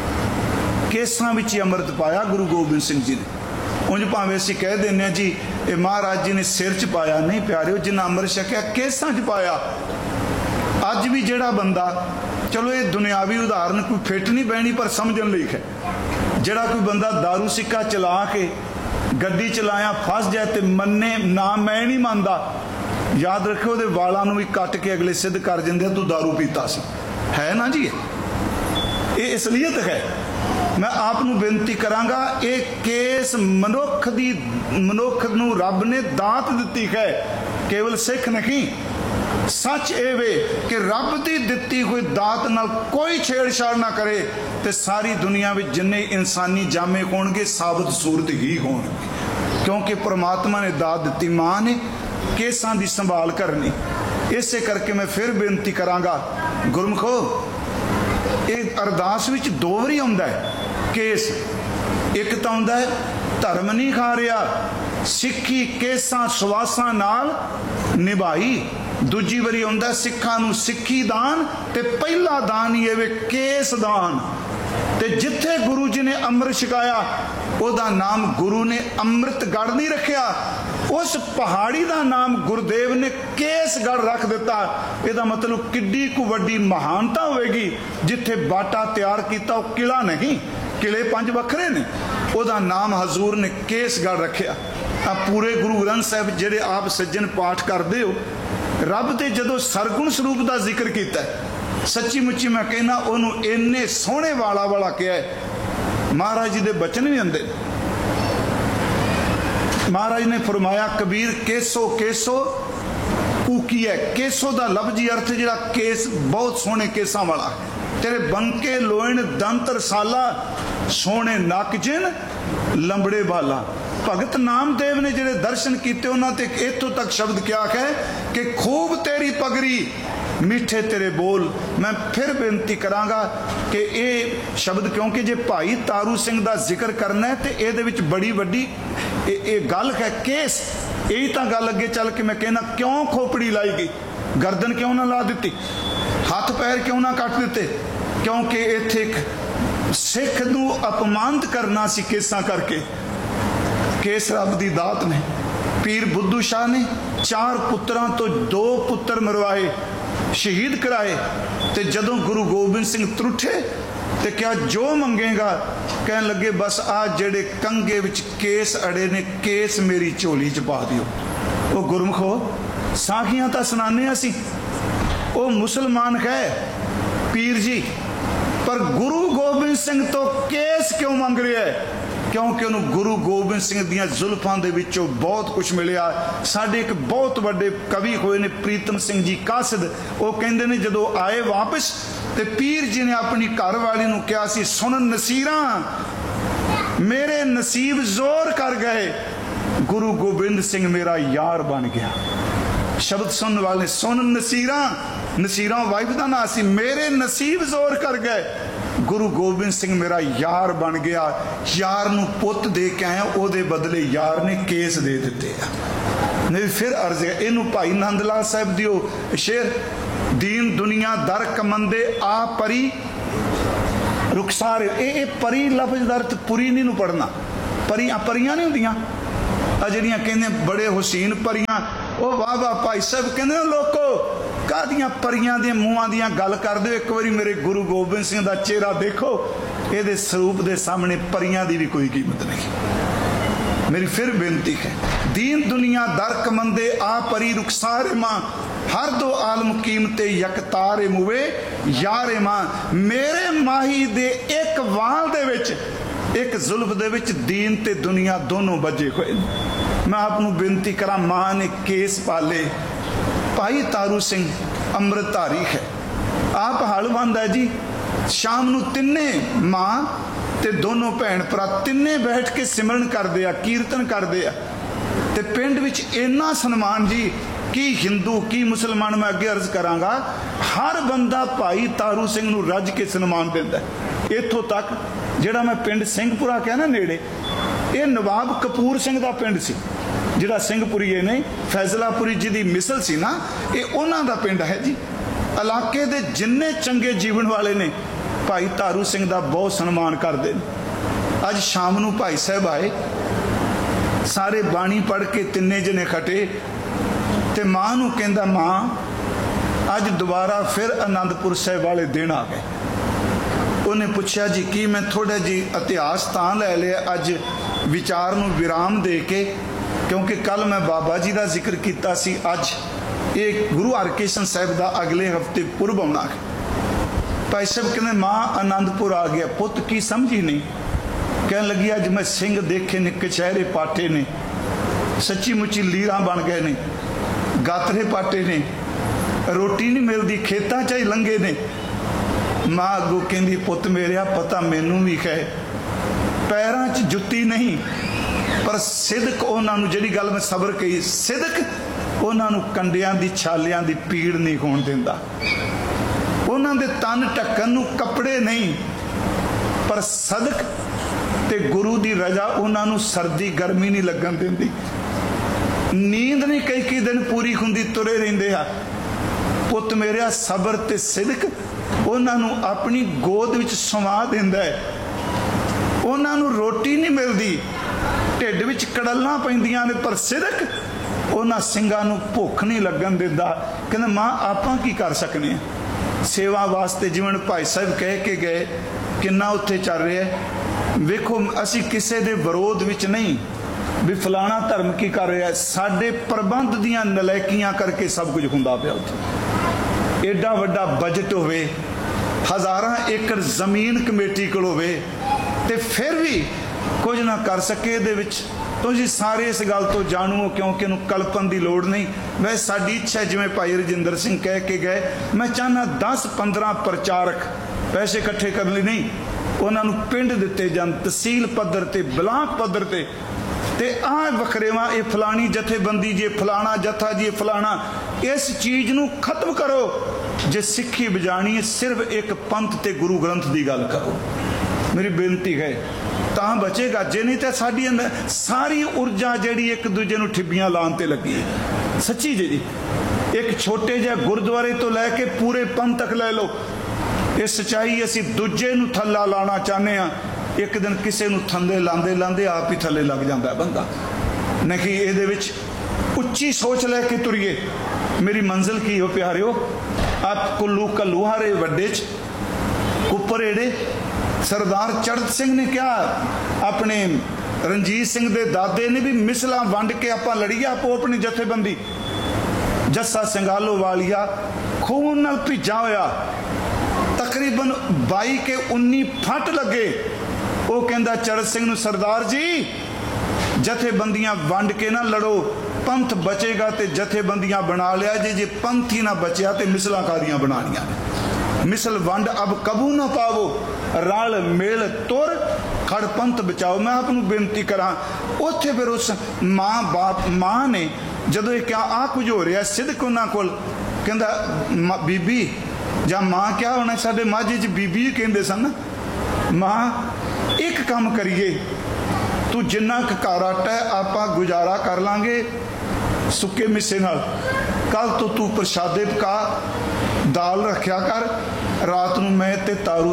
केसां विच अमृत पाया गुरु गोबिंद सिंह जी ने। उंज भावें असीं कह देने जी ये महाराज जी ने सिर च पाया, नहीं प्यारे जिन्ना अमृत छकिया केसां च पाया। अज भी जिहड़ा बंदा, चलो ये दुनियावी उदाहरण कोई फिट नहीं बहनी पर समझण लई है, जिहड़ा कोई बंदा दारू सिक्का चला के गड्डी चलाया फस जाए तो मन्ने ना मैं नहीं मानता, याद रखियो उहदे वालां नूं भी कट के अगले सिद्ध कर दिंदे तू दारू पीता सी, है ना जी। ये असलीयत है। मैं आपनूं बेनती करांगा, ये केस मनुख नूं रब ने दात दिती है, केवल सिख नहीं। सच ये वे कि रब की दिती हुई दात नाल कोई छेड़छाड़ ना करे तो सारी दुनिया में जिन्ने इंसानी जामे होणगे साबित सूरत ही होणगे, क्योंकि परमात्मा ने दात दिती। मां ने केसां की संभाल करनी, ਇਸੇ ਕਰਕੇ ਮੈਂ ਫਿਰ ਬੇਨਤੀ ਕਰਾਂਗਾ ਗੁਰਮਖੋ, ਇਹ ਅਰਦਾਸ ਵਿੱਚ 2 ਵਾਰੀ ਆਉਂਦਾ ਹੈ ਕੇਸ। ਇੱਕ ਤਾਂ ਆਉਂਦਾ ਹੈ ਧਰਮ ਨਹੀਂ ਖਾ ਰਿਹਾ, ਸਿੱਖੀ ਕੇਸਾਂ ਸਵਾਸਾਂ ਨਾਲ ਨਿਭਾਈ। ਦੂਜੀ ਵਾਰੀ ਆਉਂਦਾ ਸਿੱਖਾਂ ਨੂੰ ਸਿੱਖੀ ਦਾਨ, ਤੇ ਪਹਿਲਾ ਦਾਨ ਹੀ ਇਹ ਕੇਸ ਦਾਨ। ਤੇ ਜਿੱਥੇ ਗੁਰੂ ਜੀ ਨੇ ਅੰਮ੍ਰਿਤ ਛਕਾਇਆ ਉਹਦਾ ਨਾਮ ਗੁਰੂ ਨੇ ਅੰਮ੍ਰਿਤਗੜ੍ਹ ਨਹੀਂ ਰੱਖਿਆ, ਉਸ ਪਹਾੜੀ ਦਾ ਨਾਮ ਗੁਰਦੇਵ ਨੇ ਕੇਸਗੜ੍ਹ ਰੱਖ ਦਿੱਤਾ। ਇਹਦਾ ਮਤਲਬ ਕਿੱਡੀ ਕੁ ਵੱਡੀ ਮਹਾਨਤਾ ਹੋਵੇਗੀ। ਜਿੱਥੇ ਬਾਟਾ ਤਿਆਰ ਕੀਤਾ ਉਹ ਕਿਲਾ ਨਹੀਂ, ਕਿਲੇ 5 ਵੱਖਰੇ ਨੇ, ਉਹਦਾ ਨਾਮ ਹਜ਼ੂਰ ਨੇ ਕੇਸਗੜ੍ਹ ਰੱਖਿਆ। ਆ ਪੂਰੇ ਗੁਰੂ ਗ੍ਰੰਥ ਸਾਹਿਬ ਜਿਹੜੇ ਆਪ ਸੱਜਣ ਪਾਠ ਕਰਦੇ ਹੋ, ਰੱਬ ਦੇ ਜਦੋਂ ਸਰਗੁਣ ਸਰੂਪ ਦਾ ਜ਼ਿਕਰ ਕੀਤਾ, ਸੱਚੀ ਮੁੱਚੀ ਮੈਂ ਕਹਿੰਦਾ ਉਹਨੂੰ ਇੰਨੇ ਸੋਹਣੇ ਵਾਲਾ ਕਿਹਾ ਹੈ। ਮਹਾਰਾਜ ਜੀ ਦੇ ਬਚਨ ਵੀ ਆਉਂਦੇ। ਮਹਾਰਾਜ ਨੇ ਫਰਮਾਇਆ ਕਬੀਰ ਕੇਸੋ ਕੇਸੋ ਕੂਕੀ ਹੈ। ਕੇਸੋ ਦਾ ਲਫ਼ਜ਼ੀ ਅਰਥ ਜਿਹੜਾ ਕੇਸ ਬਹੁਤ ਸੋਹਣੇ ਕੇਸਾਂ ਵਾਲਾ, ਤੇਰੇ ਬੰਕੇ ਲੋਇਣ ਦੰਤ ਰਸਾਲਾ, ਸੋਹਣੇ ਨੱਕ ਜਿਨ ਲੰਬੜੇ ਬਾਲਾ। ਭਗਤ ਨਾਮਦੇਵ ਨੇ ਜਿਹੜੇ ਦਰਸ਼ਨ ਕੀਤੇ ਉਹਨਾਂ ਤੇ ਇੱਥੋਂ ਤੱਕ ਸ਼ਬਦ ਕਿਹਾ ਹੈ ਕਿ ਖੂਬ ਤੇਰੀ ਪਗੜੀ ਮਿੱਠੇ ਤੇਰੇ ਬੋਲ। ਮੈਂ ਫਿਰ ਬੇਨਤੀ ਕਰਾਂਗਾ ਕਿ ਇਹ ਸ਼ਬਦ, ਕਿਉਂਕਿ ਜੇ ਭਾਈ ਤਾਰੂ ਸਿੰਘ ਦਾ ਜ਼ਿਕਰ ਕਰਨਾ ਹੈ ਤੇ ਇਹਦੇ ਵਿੱਚ ਬੜੀ ਵੱਡੀ ਇਹ ਗੱਲ ਹੈ ਕੇਸ। ਇਹੀ ਤਾਂ ਗੱਲ ਅੱਗੇ ਚੱਲ ਕੇ ਮੈਂ ਕਹਿਣਾ ਕਿਉਂ ਖੋਪੜੀ ਲਾਈ ਗਈ, ਗਰਦਨ ਕਿਉਂ ਨਾ ਲਾ ਦਿੱਤੀ, ਹੱਥ ਪੈਰ ਕਿਉਂ ਨਾ ਕੱਟ ਦਿੱਤੇ, ਕਿਉਂਕਿ ਇੱਥੇ ਇੱਕ ਸਿੱਖ ਨੂੰ ਅਪਮਾਨਿਤ ਕਰਨਾ ਸੀ ਕੇਸਾਂ ਕਰਕੇ। ਕੇਸ ਰੱਬ ਦੀ ਦਾਤ ਨੇ। ਪੀਰ ਬੁੱਧੂ ਸ਼ਾਹ ਨੇ 4 ਪੁੱਤਰਾਂ ਤੋਂ 2 ਪੁੱਤਰ ਮਰਵਾਏ, ਸ਼ਹੀਦ ਕਰਾਏ। ਤੇ ਜਦੋਂ ਗੁਰੂ ਗੋਬਿੰਦ ਸਿੰਘ ਤਰੁੱਠੇ ਤੇ ਕਿਹਾ ਜੋ ਮੰਗੇਗਾ, ਕਹਿਣ ਲੱਗੇ ਬਸ ਆ ਜਿਹੜੇ ਕੰਗੇ ਵਿੱਚ ਕੇਸ ਅੜੇ ਨੇ, ਕੇਸ ਮੇਰੀ ਝੋਲੀ 'ਚ ਪਾ ਦਿਓ। ਉਹ ਗੁਰਮਖੋ ਸਾਖੀਆਂ ਤਾਂ ਸੁਣਾਉਂਦੇ ਅਸੀਂ, ਉਹ ਮੁਸਲਮਾਨ ਹੈ ਪੀਰ ਜੀ, ਪਰ ਗੁਰੂ ਗੋਬਿੰਦ ਸਿੰਘ ਤੋਂ ਕੇਸ ਕਿਉਂ ਮੰਗ ਰਿਹਾ ਹੈ? ਕਿਉਂਕਿ ਉਹਨੂੰ ਗੁਰੂ ਗੋਬਿੰਦ ਸਿੰਘ ਦੀਆਂ ਜ਼ੁਲਫਾਂ ਦੇ ਵਿੱਚੋਂ ਬਹੁਤ ਕੁਝ ਮਿਲਿਆ। ਸਾਡੇ ਇੱਕ ਬਹੁਤ ਵੱਡੇ ਕਵੀ ਹੋਏ ਨੇ ਪ੍ਰੀਤਮ ਸਿੰਘ ਜੀ ਕਾਸਿਦ, ਉਹ ਕਹਿੰਦੇ ਨੇ ਜਦੋਂ ਆਏ ਵਾਪਸ ਤੇ ਪੀਰ ਜੀ ਨੇ ਆਪਣੀ ਘਰ ਵਾਲੀ ਨੂੰ ਕਿਹਾ ਸੀ, ਸੁਣ ਨਸੀਰਾਂ ਮੇਰੇ ਨਸੀਬ ਜ਼ੋਰ ਕਰ ਗਏ, ਗੁਰੂ ਗੋਬਿੰਦ ਸਿੰਘ ਮੇਰਾ ਯਾਰ ਬਣ ਗਿਆ। ਸ਼ਬਦ ਸੁਣਨ ਵਾਲੇ ਸੁਣ ਨਸੀਰਾਂ, ਨਸੀਰਾਂ ਵਾਈਫ ਦਾ ਨਾਂ ਸੀ, ਮੇਰੇ ਨਸੀਬ ਜ਼ੋਰ ਕਰ ਗਏ, ਗੁਰੂ ਗੋਬਿੰਦ ਸਿੰਘ ਮੇਰਾ ਯਾਰ ਬਣ ਗਿਆ। ਯਾਰ ਨੂੰ ਪੁੱਤ ਦੇ ਕੇ ਆਇਆ, ਉਹਦੇ ਬਦਲੇ ਯਾਰ ਨੇ ਕੇਸ ਦੇ ਦਿੱਤੇ ਆ। ਨਹੀਂ ਫਿਰ ਅਰਜ਼ ਹੈ ਇਹਨੂੰ ਭਾਈ ਨੰਦ ਲਾਲ ਸਾਹਿਬ ਦੀ ਉਹ ਸ਼ੇਰ, ਦੀਨ ਦੁਨੀਆ ਦਰ ਕਮੰਦੇ ਆ ਪਰੀ ਰੁਖਸਾਰ। ਇਹ ਪਰੀ ਲਫ਼ਜ਼ ਦਾ ਅਰਥ ਪੁਰੀ ਨਹੀਂ ਨੂੰ ਪੜਨਾ। ਪਰੀਆਂ ਨਹੀਂ ਹੁੰਦੀਆਂ ਆ ਜਿਹੜੀਆਂ ਕਹਿੰਦੇ ਬੜੇ ਹੁਸੈਨ ਪਰੀਆਂ। ਉਹ ਵਾਹ ਵਾਹ ਭਾਈ ਸਾਹਿਬ ਕਹਿੰਦੇ ਲੋਕੋ ਕਾਹਦੀਆਂ ਪਰੀਆਂ ਦੇ ਮੂੰਹਾਂ ਦੀਆਂ ਗੱਲ ਕਰਦੇ ਹੋ, ਇੱਕ ਵਾਰੀ ਮੇਰੇ ਗੁਰੂ ਗੋਬਿੰਦ ਸਿੰਘ ਦਾ ਚਿਹਰਾ ਦੇਖੋ, ਇਹਦੇ ਸਰੂਪ ਦੇ ਸਾਹਮਣੇ ਪਰੀਆਂ ਦੀ ਵੀ ਕੋਈ ਕੀਮਤ ਨਹੀਂ। ਮੇਰੀ ਫਿਰ ਬੇਨਤੀ ਹੈ, ਦੀਨ ਦੁਨੀਆ ਦਰ ਕਮੰਦੇ ਆ ਪਰੀ ਰੁਖਸਾਰੇ ਮਾਂ, ਹਰ ਦੋ ਆਲਮ ਕੀਮਤੇ ਯਕਤਾਰੇ ਮੁਵੇ ਯਾਰੇ ਮਾਂ। ਮੇਰੇ ਮਾਹੀ ਦੇ ਇੱਕ ਵਾਲ ਦੇ ਵਿੱਚ, ਇੱਕ ਜ਼ੁਲਫ ਦੇ ਵਿੱਚ ਦੀਨ ਤੇ ਦੁਨੀਆ ਦੋਨੋਂ ਵੱਜੇ ਹੋਏ। ਮੈਂ ਆਪ ਨੂੰ ਬੇਨਤੀ ਕਰਾਂ, ਮਾਂ ਨੇ ਕੇਸ ਪਾਲੇ। ਭਾਈ ਤਾਰੂ ਸਿੰਘ ਅੰਮ੍ਰਿਤਧਾਰੀ ਹੈ, ਆਪ ਹਲਵੰਦ ਹੈ ਜੀ। ਸ਼ਾਮ ਨੂੰ ਤਿੰਨੇ ਮਾਂ ਤੇ ਦੋਨੋਂ ਭੈਣ ਭਰਾ ਤਿੰਨੇ ਬੈਠ ਕੇ ਸਿਮਰਨ ਕਰਦੇ ਆ, ਕੀਰਤਨ ਕਰਦੇ ਆ। ਤੇ ਪਿੰਡ ਵਿੱਚ ਇੰਨਾ ਸਨਮਾਨ ਜੀ, ਕੀ ਹਿੰਦੂ ਕੀ ਮੁਸਲਮਾਨ, ਮੈਂ ਅੱਗੇ ਅਰਜ਼ ਕਰਾਂਗਾ, ਹਰ ਬੰਦਾ ਭਾਈ ਤਾਰੂ ਸਿੰਘ ਨੂੰ ਰੱਜ ਕੇ ਸਨਮਾਨ ਦਿੰਦਾ। ਇੱਥੋਂ ਤੱਕ ਜਿਹੜਾ ਮੈਂ ਪਿੰਡ ਸਿੰਘਪੁਰਾ ਕਿਹਾ ਨਾ ਨੇੜੇ, ਇਹ ਨਵਾਬ ਕਪੂਰ ਸਿੰਘ ਦਾ ਪਿੰਡ ਸੀ, ਜਿਹੜਾ ਸਿੰਘਪੁਰੀਏ ਨੇ ਫੈਜ਼ਲਾਪੁਰੀ ਜੀ ਦੀ ਮਿਸਲ ਸੀ ਨਾ, ਇਹ ਉਹਨਾਂ ਦਾ ਪਿੰਡ ਹੈ ਜੀ। ਇਲਾਕੇ ਦੇ ਜਿੰਨੇ ਚੰਗੇ ਜੀਵਨ ਵਾਲੇ ਨੇ ਭਾਈ ਤਾਰੂ ਸਿੰਘ ਦਾ ਬਹੁਤ ਸਨਮਾਨ ਕਰਦੇ ਨੇ। ਅੱਜ ਸ਼ਾਮ ਨੂੰ ਭਾਈ ਸਾਹਿਬ ਆਏ, ਸਾਰੇ ਬਾਣੀ ਪੜ੍ਹ ਕੇ ਤਿੰਨੇ ਜਣੇ ਖਟੇ ਤੇ ਮਾਂ ਨੂੰ ਕਹਿੰਦਾ, ਮਾਂ ਅੱਜ ਦੁਬਾਰਾ ਫਿਰ ਅਨੰਦਪੁਰ ਸਾਹਿਬ ਵਾਲੇ ਦਿਨ ਆ ਗਏ। ਉਹਨੇ ਪੁੱਛਿਆ ਜੀ ਕੀ? ਮੈਂ ਥੋੜਾ ਜੀ ਇਤਿਹਾਸ ਤਾਂ ਲੈ ਲਿਆ ਅੱਜ ਵਿਚਾਰ ਨੂੰ ਵਿਰਾਮ ਦੇ ਕੇ, ਕਿਉਂਕਿ ਕੱਲ ਮੈਂ ਬਾਬਾ ਜੀ ਦਾ ਜ਼ਿਕਰ ਕੀਤਾ ਸੀ, ਅੱਜ ਇਹ ਗੁਰੂ ਹਰਕ੍ਰਿਸ਼ਨ ਸਾਹਿਬ ਦਾ ਅਗਲੇ ਹਫਤੇ ਪੁਰਬ ਆਉਣਾ ਹੈ। ਭਾਈ ਸਾਹਿਬ ਕਹਿੰਦੇ ਮਾਂ ਆਨੰਦਪੁਰ ਆ ਗਿਆ। ਪੁੱਤ ਕੀ ਸਮਝੀ ਨਹੀਂ? ਕਹਿਣ ਲੱਗੀ ਅੱਜ ਮੈਂ ਸਿੰਘ ਦੇਖੇ ਨੇ, ਕਚਹਿਰੇ ਪਾਟੇ ਨੇ, ਸੱਚੀ ਮੁੱਚੀ ਲੀਰਾਂ ਬਣ ਗਏ ਨੇ, ਗਾਤਰੇ ਪਾਟੇ ਨੇ, ਰੋਟੀ ਨਹੀਂ ਮਿਲਦੀ, ਖੇਤਾਂ 'ਚ ਹੀ ਲੰਘੇ ਨੇ। ਮਾਂ ਅੱਗੋਂ ਕਹਿੰਦੀ ਪੁੱਤ ਮੇਰਿਆ ਪਤਾ ਮੈਨੂੰ ਵੀ ਹੈ, ਪੈਰਾਂ 'ਚ ਜੁੱਤੀ ਨਹੀਂ, ਪਰ ਸਿਦਕ ਉਹਨਾਂ ਨੂੰ, ਜਿਹੜੀ ਗੱਲ ਮੈਂ ਸਬਰ ਕਹੀ, ਸਿਦਕ ਉਹਨਾਂ ਨੂੰ ਕੰਡਿਆਂ ਦੀ ਛਾਲਿਆਂ ਦੀ ਪੀੜ ਨਹੀਂ ਹੋਣ ਦਿੰਦਾ। ਉਹਨਾਂ ਦੇ ਤਨ ਢੱਕਣ ਨੂੰ ਕੱਪੜੇ ਨਹੀਂ, ਪਰ ਸਦਕ ਤੇ ਗੁਰੂ ਦੀ ਰਜ਼ਾ ਉਹਨਾਂ ਨੂੰ ਸਰਦੀ ਗਰਮੀ ਨਹੀਂ ਲੱਗਣ ਦਿੰਦੀ। ਨੀਂਦ ਨਹੀਂ ਕਈ ਦਿਨ ਪੂਰੀ ਹੁੰਦੀ, ਤੁਰੇ ਰਹਿੰਦੇ ਆ। ਪੁੱਤ ਮੇਰਿਆ, ਸਬਰ ਤੇ ਸਿਦਕ ਉਹਨਾਂ ਨੂੰ ਆਪਣੀ ਗੋਦ ਵਿੱਚ ਸਮਾ ਦਿੰਦਾ ਹੈ। ਉਹਨਾਂ ਨੂੰ ਰੋਟੀ ਨਹੀਂ ਮਿਲਦੀ, ਢਿੱਡ ਵਿੱਚ ਕੜਲਾਂ ਪੈਂਦੀਆਂ ਨੇ, ਪਰ ਸਿਦਕ ਉਹਨਾਂ ਸਿੰਘਾਂ ਨੂੰ ਭੁੱਖ ਨਹੀਂ ਲੱਗਣ ਦਿੰਦਾ। ਕਹਿੰਦਾ ਮਾਂ ਆਪਾਂ ਕੀ ਕਰ ਸਕਨੇ ਆ ਸੇਵਾ ਵਾਸਤੇ। ਜਿਵੇਂ ਭਾਈ ਸਾਹਿਬ ਕਹਿ ਕੇ ਗਏ, ਕਿੰਨਾ ਉੱਥੇ ਚੱਲ ਰਿਹਾ। ਵੇਖੋ, ਅਸੀਂ ਕਿਸੇ ਦੇ ਵਿਰੋਧ ਵਿੱਚ ਨਹੀਂ ਵੀ ਫਲਾਣਾ ਧਰਮ ਕੀ ਕਰ ਰਿਹਾ, ਸਾਡੇ ਪ੍ਰਬੰਧ ਦੀਆਂ ਨਲਾਇਕੀਆਂ ਕਰਕੇ ਸਭ ਕੁਝ ਹੁੰਦਾ ਪਿਆ ਉੱਥੇ। ਏਡਾ ਵੱਡਾ ਬਜਟ ਹੋਵੇ, ਹਜ਼ਾਰਾਂ ਏਕੜ ਜ਼ਮੀਨ ਕਮੇਟੀ ਕੋਲ ਹੋਵੇ, ਤੇ ਫਿਰ ਵੀ ਕੁਝ ਨਾ ਕਰ ਸਕੇ ਇਹਦੇ ਵਿੱਚ। ਤੁਸੀਂ ਸਾਰੇ ਇਸ ਗੱਲ ਤੋਂ ਜਾਣੂ ਹੋ, ਕਿਉਂਕਿ ਇਹਨੂੰ ਕਲਪਨ ਦੀ ਲੋੜ ਨਹੀਂ। ਵੈਸੇ ਸਾਡੀ ਇੱਛਾ, ਜਿਵੇਂ ਭਾਈ ਰਜਿੰਦਰ ਸਿੰਘ ਕਹਿ ਕੇ ਗਏ, ਮੈਂ ਚਾਹੁੰਦਾ 10-15 ਪ੍ਰਚਾਰਕ, ਪੈਸੇ ਇਕੱਠੇ ਕਰਨ ਲਈ ਨਹੀਂ, ਉਹਨਾਂ ਨੂੰ ਪਿੰਡ ਦਿੱਤੇ ਜਾਣ, ਤਹਿਸੀਲ ਪੱਧਰ ਤੇ, ਬਲਾਕ ਪੱਧਰ ਤੇ ਆਹ ਵਖਰੇਵਾਂ, ਇਹ ਫਲਾਣੀ ਜਥੇਬੰਦੀ ਜੀ, ਫਲਾਣਾ ਜਥਾ ਜੀ, ਫਲਾਣਾ, ਇਸ ਚੀਜ਼ ਨੂੰ ਖਤਮ ਕਰੋ। ਜੇ ਸਿੱਖੀ ਬਜਾਣੀ ਹੈ, ਸਿਰਫ ਇੱਕ ਪੰਥ ਤੇ ਗੁਰੂ ਗ੍ਰੰਥ ਦੀ ਗੱਲ ਕਰੋ। ਮੇਰੀ ਬੇਨਤੀ ਹੈ, ਤਾਂ ਬਚੇਗਾ। ਜੇ ਨਹੀਂ ਤਾਂ ਸਾਡੀ ਸਾਰੀ ਊਰਜਾ ਜਿਹੜੀ ਇੱਕ ਦੂਜੇ ਨੂੰ ਠਿੱਬੀਆਂ ਲਾਉਣ ਤੇ ਲੱਗੀ ਹੈ। ਸੱਚੀ ਜੀ, ਇੱਕ ਛੋਟੇ ਜਿਹੇ ਗੁਰਦੁਆਰੇ ਤੋਂ ਲੈ ਕੇ ਪੂਰੇ ਪੰਥ ਤੱਕ ਲੈ ਲਓ, ਇਹ ਸੱਚਾਈ। ਅਸੀਂ ਦੂਜੇ ਨੂੰ ਥੱਲਾ ਲਾਉਣਾ ਚਾਹੁੰਦੇ ਹਾਂ, ਇੱਕ ਦਿਨ ਕਿਸੇ ਨੂੰ ਥੱਲੇ ਲਾਉਂਦੇ ਲਾਉਂਦੇ ਆਪ ਹੀ ਥੱਲੇ ਲੱਗ ਜਾਂਦਾ ਬੰਦਾ। ਨਹੀਂ, ਇਹਦੇ ਵਿੱਚ ਉੱਚੀ ਸੋਚ ਲੈ ਕੇ ਤੁਰੀਏ। ਮੇਰੀ ਮੰਜ਼ਿਲ ਕੀ ਹੋ ਪਿਆਰਿਓ, ਆਪ ਕੁੱਲੂ ਕਲੂਹਾਰੇ ਵੱਡੇ 'ਚ ਉੱਪਰ ਏੜੇ ਸਰਦਾਰ ਚੜ੍ਹਤ ਸਿੰਘ ਨੇ ਕਿਹਾ, ਆਪਣੇ ਰਣਜੀਤ ਸਿੰਘ ਦੇ ਦਾਦੇ ਨੇ ਵੀ ਮਿਸਲਾਂ ਵੰਡ ਕੇ ਆਪਾਂ ਲੜੀਏ, ਆਪੋ ਆਪਣੀ ਜਥੇਬੰਦੀ। ਜੱਸਾ ਸਿੰਘਾਲੋ ਵਾਲੀਆ ਖੂਨ ਨਾਲ ਭਿੱਜਾ ਹੋਇਆ, ਤਕਰੀਬਨ 22 ਕੇ 19 ਫੱਟ ਲੱਗੇ। ਉਹ ਕਹਿੰਦਾ ਚੜ੍ਹਤ ਸਿੰਘ ਨੂੰ, ਸਰਦਾਰ ਜੀ ਜਥੇਬੰਦੀਆਂ ਵੰਡ ਕੇ ਨਾ ਲੜੋ, ਪੰਥ ਬਚੇਗਾ ਤੇ ਜਥੇਬੰਦੀਆਂ ਬਣਾ ਲਿਆ ਜੇ ਪੰਥ ਹੀ ਨਾ ਬਚਿਆ ਤੇ ਮਿਸਲਾਂ ਕਾਦੀਆਂ ਬਣਾਉਣੀਆਂ ਨੇ। ਮਿਸਲ ਵੰਡ ਅਬ ਕਬੂ ਨਾ ਪਾਵੋ, ਰਲ ਮੇਲ ਤੁਰ ਖੜ ਪੰਥ ਬਚਾਓ। ਮੈਂ ਆਪ ਨੂੰ ਬੇਨਤੀ ਕਰਾਂ, ਉੱਥੇ ਫਿਰ ਉਸ ਮਾਂ ਨੇ ਜਦੋਂ ਇਹ ਕਿਹਾ ਆਹ ਕੁਝ ਹੋ ਰਿਹਾ, ਸਿਦਕ ਉਹਨਾਂ ਕੋਲ, ਕਹਿੰਦਾ ਬੀਬੀ ਜਾਂ ਮਾਂ ਕਿਹਾ ਹੋਣਾ, ਸਾਡੇ ਮਾਝੇ 'ਚ ਬੀਬੀ ਕਹਿੰਦੇ ਸਨ। ਮਾਂ ਇੱਕ ਕੰਮ ਕਰੀਏ, ਤੂੰ ਜਿੰਨਾ ਕੁ ਘਰ ਆਟਾ ਹੈ ਆਪਾਂ ਗੁਜ਼ਾਰਾ ਕਰ ਲਾਂਗੇ ਸੁੱਕੇ ਮਿੱਸੇ ਨਾਲ। ਕੱਲ ਤੋਂ ਤੂੰ ਪ੍ਰਸ਼ਾਦੇ ਪਕਾ, ਦਾਲ ਰੱਖਿਆ ਕਰ, ਰਾਤ ਨੂੰ ਮੈਂ ਤੇ ਤਾਰੂ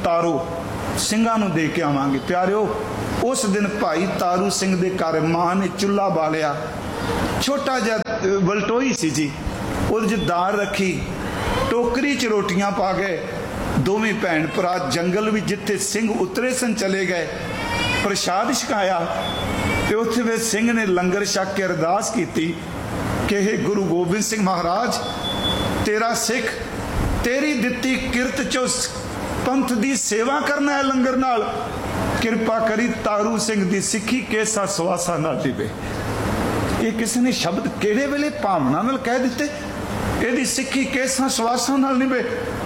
ਸਿੰਘਾਂ ਨੂੰ ਦੇ ਕੇ ਆਵਾਂਗੇ। ਪਿਆਰਿਓ, ਉਸ ਦਿਨ ਭਾਈ ਤਾਰੂ ਸਿੰਘ ਦੇ ਘਰ ਮਾਂ ਨੇ ਚੁੱਲ੍ਹਾ ਬਾਲਿਆ, ਛੋਟਾ ਜਿਹਾ ਵਲਟੋਈ ਸੀ ਜੀ, ਉਹਦੇ 'ਚ ਦਾਲ ਰੱਖੀ, ਟੋਕਰੀ 'ਚ ਰੋਟੀਆਂ ਪਾ ਗਏ। ਦੋਵੇਂ ਭੈਣ ਭਰਾ ਜੰਗਲ ਵਿੱਚ ਜਿੱਥੇ ਸਿੰਘ ਉਤਰੇ ਸਨ ਚਲੇ ਗਏ, ਪ੍ਰਸ਼ਾਦ ਛਕਾਇਆ ਤੇ ਉੱਥੇ ਵੇ ਸਿੰਘ ਨੇ ਲੰਗਰ ਛਕ ਕੇ ਅਰਦਾਸ ਕੀਤੀ ਕਿ ਇਹ ਗੁਰੂ ਗੋਬਿੰਦ ਸਿੰਘ ਮਹਾਰਾਜ, ਤੇਰਾ ਸਿੱਖ ਤੇਰੀ ਦਿੱਤੀ ਕਿਰਤ 'ਚੋਂ ਪੰਥ ਦੀ ਸੇਵਾ ਕਰਨਾ ਹੈ ਲੰਗਰ ਨਾਲ, ਕਿਰਪਾ ਕਰੀ ਤਾਰੂ ਸਿੰਘ ਦੀ ਸਿੱਖੀ ਕੇਸਾ ਸਵਾਸਾ ਨਾਲ ਦਿਵੇ। ਇਹ ਕਿਸੇ ਨੇ ਸ਼ਬਦ ਕਿਹੜੇ ਵੇਲੇ ਭਾਵਨਾ ਨਾਲ ਕਹਿ ਦਿੱਤੇ, ਇਹਦੀ ਸਿੱਖੀ ਕੇਸਾਂ ਸਵਾਸਾਂ ਨਾਲ ਨਿਭੇ।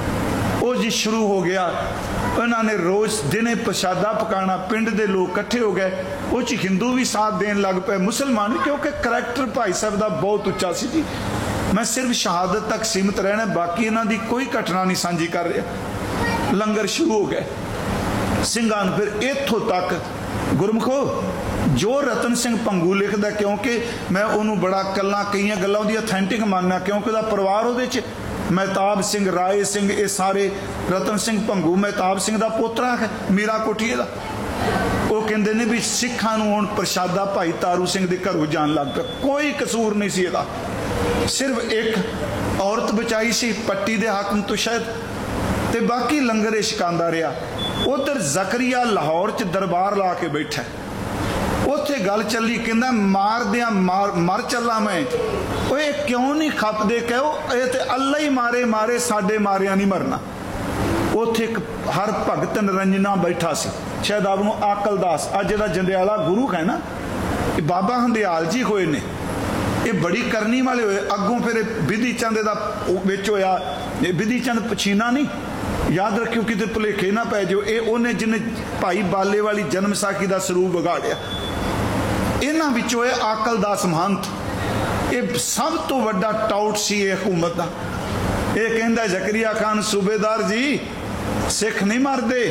ਉਹ ਜੀ ਸ਼ੁਰੂ ਹੋ ਗਿਆ। ਉਹਨਾਂ ਨੇ ਰੋਜ਼ ਦਿਨੇ ਪ੍ਰਸ਼ਾਦਾ ਪਕਾਉਣਾ, ਪਿੰਡ ਦੇ ਲੋਕ ਇਕੱਠੇ ਹੋ ਗਏ। ਉਹ 'ਚ ਹਿੰਦੂ ਵੀ ਸਾਥ ਦੇਣ ਲੱਗ ਪਏ, ਮੁਸਲਮਾਨ, ਕਿਉਂਕਿ ਕਰੈਕਟਰ ਭਾਈ ਸਾਹਿਬ ਦਾ ਬਹੁਤ ਉੱਚਾ ਸੀ ਜੀ। ਮੈਂ ਸਿਰਫ ਸ਼ਹਾਦਤ ਤੱਕ ਸੀਮਿਤ ਰਹਿਣਾ, ਬਾਕੀ ਇਹਨਾਂ ਦੀ ਕੋਈ ਘਟਨਾ ਨਹੀਂ ਸਾਂਝੀ ਕਰ ਰਿਹਾ। ਲੰਗਰ ਸ਼ੁਰੂ ਹੋ ਗਏ ਸਿੰਘਾਂ ਨੂੰ। ਫਿਰ ਇੱਥੋਂ ਤੱਕ ਗੁਰਮੁਖੋ, ਜੋ ਰਤਨ ਸਿੰਘ ਭੰਗੂ ਲਿਖਦਾ, ਕਿਉਂਕਿ ਮੈਂ ਉਹਨੂੰ ਬੜਾ ਕਈਆਂ ਗੱਲਾਂ ਉਹਦੀ ਅਥੈਂਟਿਕ ਮੰਨਦਾ, ਕਿਉਂਕਿ ਉਹਦਾ ਪਰਿਵਾਰ ਉਹਦੇ 'ਚ, ਮਹਿਤਾਬ ਸਿੰਘ, ਰਾਏ ਸਿੰਘ, ਇਹ ਸਾਰੇ, ਰਤਨ ਸਿੰਘ ਭੰਗੂ ਮਹਿਤਾਬ ਸਿੰਘ ਦਾ ਪੋਤਰਾ ਹੈ, ਮੀਰਾ ਕੋਠੀਏ ਦਾ। ਉਹ ਕਹਿੰਦੇ ਨੇ ਵੀ ਸਿੱਖਾਂ ਨੂੰ ਹੁਣ ਪ੍ਰਸ਼ਾਦਾ ਭਾਈ ਤਾਰੂ ਸਿੰਘ ਦੇ ਘਰੋਂ ਜਾਣ ਲੱਗ ਪਿਆ। ਕੋਈ ਕਸੂਰ ਨਹੀਂ ਸੀ ਇਹਦਾ, ਸਿਰਫ ਇੱਕ ਔਰਤ ਬਚਾਈ ਸੀ ਪੱਟੀ ਦੇ ਹਾਕਮ ਤੋਂ ਸ਼ਾਇਦ, ਤੇ ਬਾਕੀ ਲੰਗਰ ਇਹ ਛਕਾਉਂਦਾ ਰਿਹਾ। ਉਧਰ ਜ਼ਕਰੀਆ ਲਾਹੌਰ 'ਚ ਦਰਬਾਰ ਲਾ ਕੇ ਬੈਠਾ, ਉੱਥੇ ਗੱਲ ਚੱਲੀ, ਕਹਿੰਦਾ ਮਾਰਦਿਆਂ ਮਰ ਚੱਲਾਂ ਮੈਂ। ਓਏ ਕਿਉਂ ਨਹੀਂ ਖਪਦੇ, ਕਹੋ ਇਹ ਤੇ ਅੱਲਾ ਹੀ ਮਾਰੇ, ਸਾਡੇ ਮਾਰਿਆ ਨਹੀਂ ਮਰਨਾ। ਉੱਥੇ ਇੱਕ ਹਰ ਭਗਤ ਨਰੰਜਨਾ ਬੈਠਾ ਸੀ, ਸ਼ਾਇਦ ਆਪ ਨੂੰ ਆਕਲਦਾਸ, ਅੱਜ ਜਿਹੜਾ ਜੰਡਿਆਲਾ ਗੁਰੂ ਹੈ ਨਾ, ਇਹ ਬਾਬਾ ਹੰਦਿਆਲ ਜੀ ਹੋਏ ਨੇ, ਇਹ ਬੜੀ ਕਰਨੀ ਵਾਲੇ ਹੋਏ। ਅੱਗੋਂ ਫਿਰ ਬਿਧੀ ਚੰਦ ਦਾ ਵਿੱਚ ਹੋਇਆ। ਇਹ ਬਿਧੀ ਚੰਦ ਪਛੀਨਾ ਨਹੀਂ, ਯਾਦ ਰੱਖਿਓ ਕਿਤੇ ਭੁਲੇਖੇ ਨਾ ਪੈ ਜਾਓ। ਇਹ ਉਹਨੇ ਜਿਹਨੇ ਭਾਈ ਬਾਲੇ ਵਾਲੀ ਜਨਮ ਸਾਖੀ ਦਾ ਸਰੂਪ ਵਿਗਾੜਿਆ। ਇਹਨਾਂ ਵਿੱਚੋਂ ਇਹ ਆਕਲਦਾਸ ਮਹੰਤ, ये सब तो वड्डा टाउट सी हुकूमत का। ये कहता जकरिया खान सूबेदार जी सिख नहीं मरते।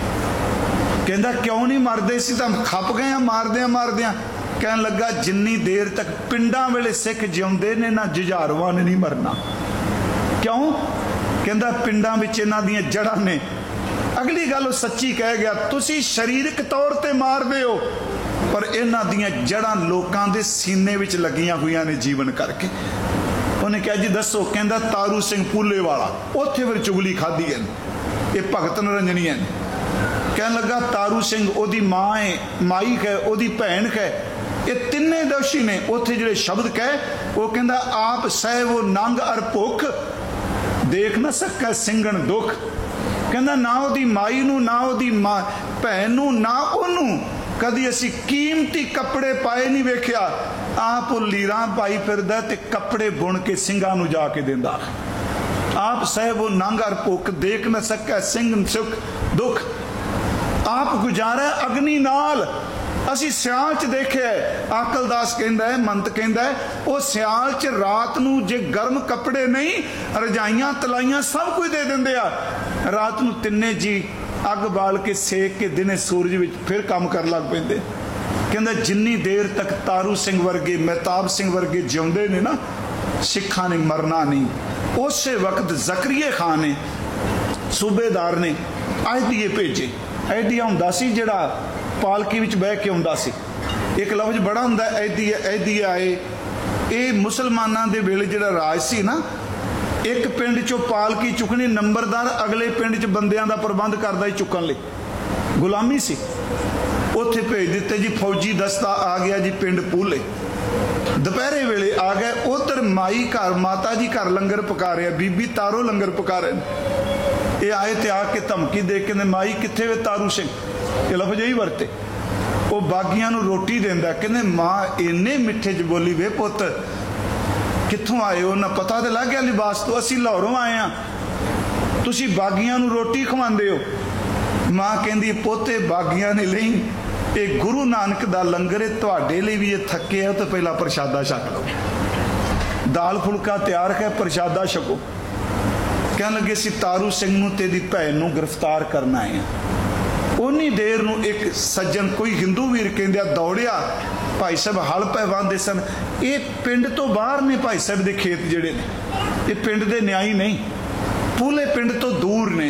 कहता क्यों नहीं मरते? सी तो खप गए मारदिया मारदिया। कहन लगा जिन्नी देर तक पिंडां वेले सिख जिउंदे ने ना जुझारुआं ने नहीं मरना। क्यों? कहता पिंडां विच इन्हां दीयां जड़ां ने। अगली गल सच्ची कह गया, तुसी शारीरिक तौर ते मारदे हो पर इन्हां दीयां जड़ां लोकां दे सीने विच लगियां हुई ने जीवन करके। उन्हें कहा जी दसो? कहता तारू सिंह पूले वाला। उत्थे फिर चुगली खाधी है, ये भगत नरंजनी है। कहन लगा तारू सिंह ओदी मां है, माई है, ओदी भैन है, ये तिन्ने दोषी ने। उत्थे जिहड़े शब्द कहे वो कहता आप सह वो नंग अर भुख देख न सकै सिंघण दुख। कहता ना ओदी माई नूं ना ओदी मां भैन नूं ना ओनूं कदी असी कीमती कपड़े पाए नहीं वेख्या। आप लीरां पाई फिरदा ते कपड़े बुन के सिंघां नूं जाके दिंदा। आप सह वो नंग अर भुख देख न सकै सिंघण सुख दुख। आप गुजारा अग्नि नाल। असी सियाल च देखे। आकलदास कहता है, मंत कहता है वो सियाल च रात नूं जे गर्म कपड़े नहीं रजाइयां तलाइयां सब कुछ दे देंदे आ। रात नूं तिन्ने जी अग बाल के सेक के दिने सूरज विच फिर काम कर लग पैंदे। कहता जिन्नी देर तक तारू सिंह वर्गे महताब सिंह वर्गे जिउंदे ने ना सिखां ने मरना नहीं। उस वक्त जकरिया खान ने सूबेदार ने आइडिए भेजे। आइडिया हुंदा सी जिहड़ा पालकी विच बह के आउंदा सी। एक लफ्ज बड़ा हुंदा आइडिया आए। ये मुसलमानां दे वेले जिहड़ा राज सी ना, एक पिंड चों पालकी चुकनी, नंबरदार अगले पिंड च बंदियां दा प्रबंध करदा ही चुकन लई। गुलामी सी। उत्थे भेज दिते जी फौजी दस्ता आ गया जी पिंड पूले। दोपहरे वेले आ गए। उधर माई घर माता जी घर लंगर पका रहे, बीबी तारो लंगर पका रहे। ये आए ते आके धमकी दे के माई किथे वे तारू सिंह, ये लफ्ज यही वरते। वो बागियां नूं रोटी देंदा। कहंदे मां इन्ने मिठे च बोली वे पुत कित्थों आए हो? ना पता तो लग गया लिबास तो, असी लाहौरों आए हैं, तुसी बागियां नूं रोटी खवांदे हो। मां कहंदी पोते बागियां ने नहीं, ये गुरु नानक दा लंगर है, तुहाडे लई भी ये थके हो तो पहला प्रशादा छक लो। दाल फुलका तैयार है, प्रशादा छको। कहन लगे सी तारू सिंह नूं तेरी भैन नूं गिरफ्तार करना है। उन्नी देर नूं एक सज्जन कोई हिंदू वीर कहंदा दौड़िया। भाई साहब हल पै वांदे सन। ये पिंड तो बाहर ने भाई साहब दे खेत जिहड़े ने, ये पिंड दे न्याई नहीं, पूले पिंड तो दूर ने।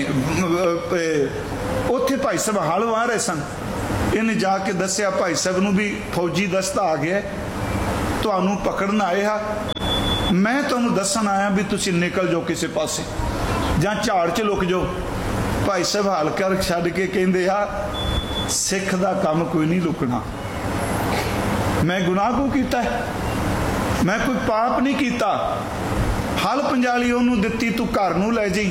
उत्थे भाई साहब हल वाह रहे सन। इन्हें जाके दस्या भाई साहब नूं भी फौजी दस्ता आ गया, तुहानूं पकड़न आए हा, मैं तुहानूं दस्सण आया भी तुसीं निकल जाओ किसी पासे जां झाड़ च लुक जाओ। भाई साहब हल कर छड्ड के कहंदे आ सिख दा काम कोई नहीं लुकना। मैं गुनाह को कीता है? मैं कोई पाप नहीं कीता। हल पंजाली उन्होंने दिती, तू घर नूं लै जी,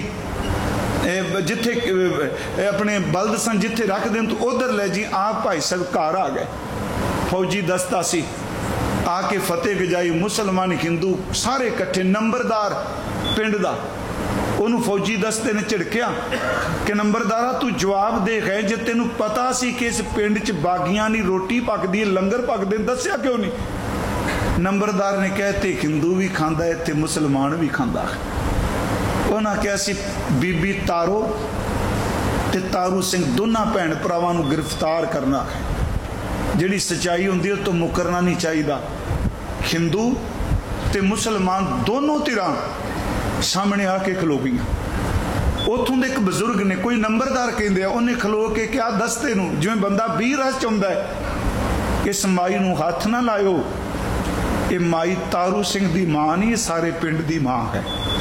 जिथे अपने बलद सन जिथे रख देन तू उधर ले जी। आप भाई साहब घर आ गए। फौजी दस्ता सी आके फतेह गजाई। मुसलमान हिंदू सारे इकट्ठे। नंबरदार पिंड दा उन्होंने फौजी दस्ते ने झिड़किया कि नंबरदारा तू जवाब दे गए, जे तेनू पता सी कि इस पिंड च बागियां नी रोटी पकदी लंगर पकदे, दस्या क्यों नहीं? नंबरदार ने कहा ते हिंदू भी खांदा है ते मुसलमान भी खांदा है। उन्हें कहा सी बीबी तारो ते तारू सिंह दोनों भैन भरावां नूं गिरफ्तार करना है। जिहड़ी सच्चाई हुंदी है तो मुकरना नहीं चाहिए। हिंदू ते मुसलमान दोनों धिरां सामने आके खलो गई। उतों एक बजुर्ग ने, कोई नंबरदार कहते हैं, उन्हें खलो के क्या दस्ते नूं जिवें बंदा 20 रस चाहुंदा है, इस माई नूं हथ ना लाओ, ये माई तारू सिंह दी मां नहीं, सारे पिंड दी मां है।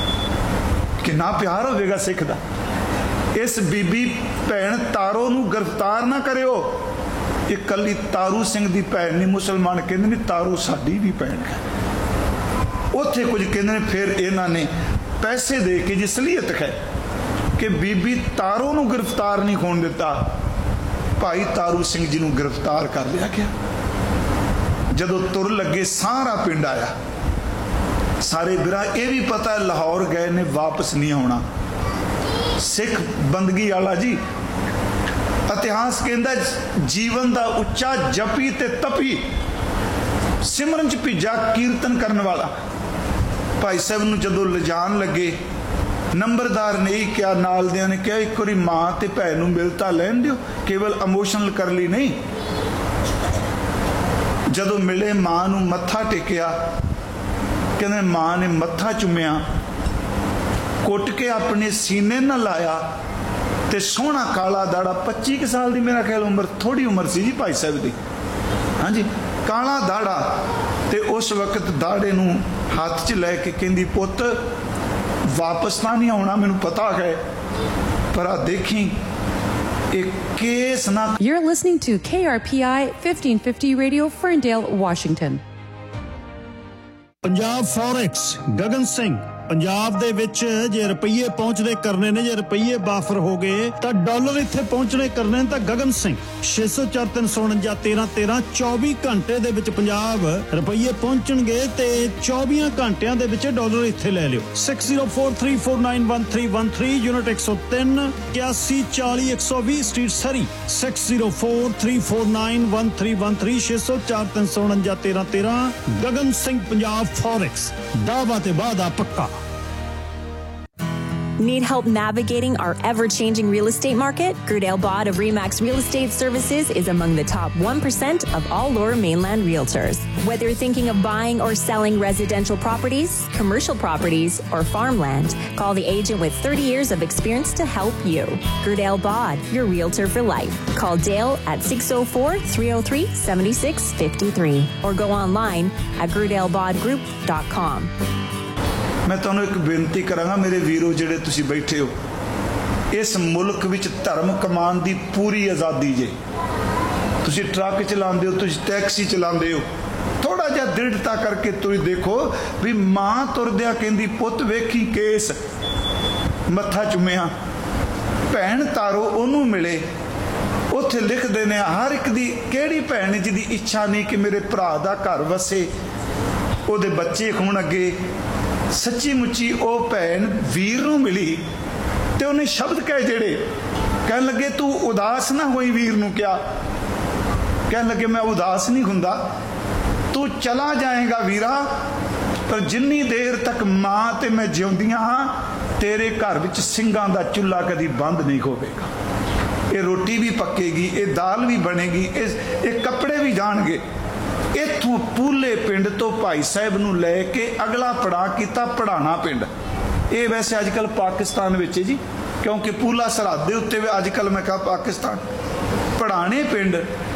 कितना प्यार होवेगा सिख दा। इस बीबी भैन तारो नूं गिरफ्तार ना करियो। ये कली तारू सिंह दी भैन नहीं, मुसलमान कहते नहीं तारू साडी भी भैन है। उत्थे कुछ कहते फिर इन्हां ने पैसे दे के जी सलीयत है कि बीबी तारो नूं गिरफ्तार नहीं होण दिता। भाई तारू सिंह जी नूं गिरफ्तार कर लिया गया। जदों तुर लगे सारा पिंड आया, सारे बिरा ये भी पता है लाहौर गए ने वापस नहीं आना। सिख बंदगी वाला जी इतिहास कहता जीवन का उच्चा जपी ते तपी सिमरन च भेजा कीर्तन करने वाला। भाई साहब नूं जदों लिजान लगे, नंबरदार ने ही क्या, नाल दियां ने क्या, एक बारी मां ते भैन नूं मिल तां लैण दिओ, केवल इमोशनल कर ली नहीं। जदों मिले मां नूं मत्था टेकिया, कहंदे मां ने मत्था चुमिया, कुट के अपने सीने न लाया ते सोहना काला दाड़ा, 25 साल की मेरा ख्याल उम्र, थोड़ी उम्र सी जी भाई साहब की, हाँ जी, काला दाड़ा। ते उस वक्त दाड़े नूं हाथ च लैके कहंदी पुत्त वापस तो नहीं आना, मैनूं पता है, पर आ देखी एक केस ना। You're listening to KRPI 1550 Radio, Ferndale, Washington. Punjab forex, Gagan Singh. Punjab दे विच जे रुपये पहुंचने करने ने, जे रुपये बाफर हो गए तो डॉलर इत्थे पहुंचने करने तो गगन सिंह 604 349 13 13 24 घंटे दे विच पंजाब रुपये पहुंचणगे ते 24 घंटियां दे विच डॉलर इत्थे ले लियो। 6043491313 यूनिट 103 81 40 120 स्ट्रीट सरी, 6043491313 604 349 13 13 गगन सिंह पंजाब फॉरेक्स, दावा ते वादा पक्का। Need help navigating our ever-changing real estate market? Grudale Bod of RE/MAX Real Estate Services is among the top 1% of all Lower Mainland realtors. Whether you're thinking of buying or selling residential properties, commercial properties, or farmland, call the agent with 30 years of experience to help you. Grudale Bod, your realtor for life. Call Dale at 604-303-7653 or go online at grudalebodgroup.com. मैं तुहानूं एक बेनती करांगा मेरे वीरो जिहड़े तुसीं बैठे हो, इस मुल्क विच धर्म कमान दी पूरी आज़ादी जे। तुसीं ट्रक चलाते हो, तुसीं टैक्सी चलाते हो, थोड़ा जिहा दृढ़ता करके तुसीं देखो भी मां तुरदिया कहंदी पुत्त वेखी केस, मत्था चुमिया, भैन तारो ओनू मिले, उत्थे लिखदे ने हर एक दी किहड़ी भैन जिहदी इच्छा नहीं कि मेरे भरा दा घर वसे, ओहदे बच्चे होण अगे। सच्ची मुच्ची ओ भैन वीर नूं मिली ते उन्हें शब्द कहे जेड़े, कहन लगे तू उदास ना होई, वीर नूं क्या कहन लगे मैं उदास नहीं हुंदा, तू चला जाएगा वीरा, पर जिन्नी देर तक मां ते मैं जिउंदियां हां तेरे घर विच ਸਿੰਘਾਂ दा चुल्हा कदी बंद नहीं होवेगा। ये रोटी भी पकेगी, ये दाल भी बनेगी, ये कपड़े भी जाणगे। इत्थों पूले पिंड तो भाई साहब नूं लैके अगला पड़ाव किया पढ़ाना पिंड। ये वैसे अजकल पाकिस्तान विच जी, क्योंकि पूला सरहद दे उत्ते अजकल मैं कहा पाकिस्तान, पढ़ाने पिंड,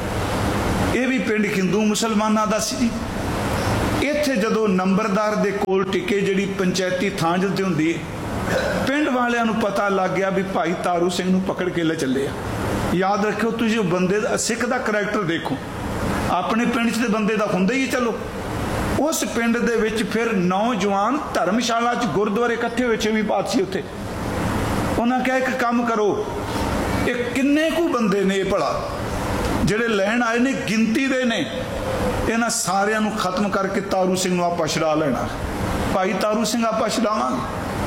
ये भी पिंड हिंदू मुसलमाना दा सी जी। इत्थे जदों नंबरदार दे कोल टिके जिहड़ी पंचायती थां जिते हुंदी है, पिंड वालियां नूं पता लग गया भी भाई तारू सिंह नूं पकड़ के ले चले आ। याद रखियो तुसीं बंदे दा सिख दा करैक्टर देखो, अपने पिंड च बंदे दा हुंदा ही चलो। उस पिंड दे विच फिर नौजवान धर्मशाला च गुरुद्वारे इकट्ठे होए, छेवीं पातशाही उत्थे उन्हां कहा एक काम करो, ये किन्ने कु बंदे ने भला जिहड़े लैण आए ने, गिनती दे ने, इन्हां सारियां नूं खत्म करके तारू सिंह नूं आपां छड़ा लेना। भाई तारू सिंह आपां छड़ावांगे।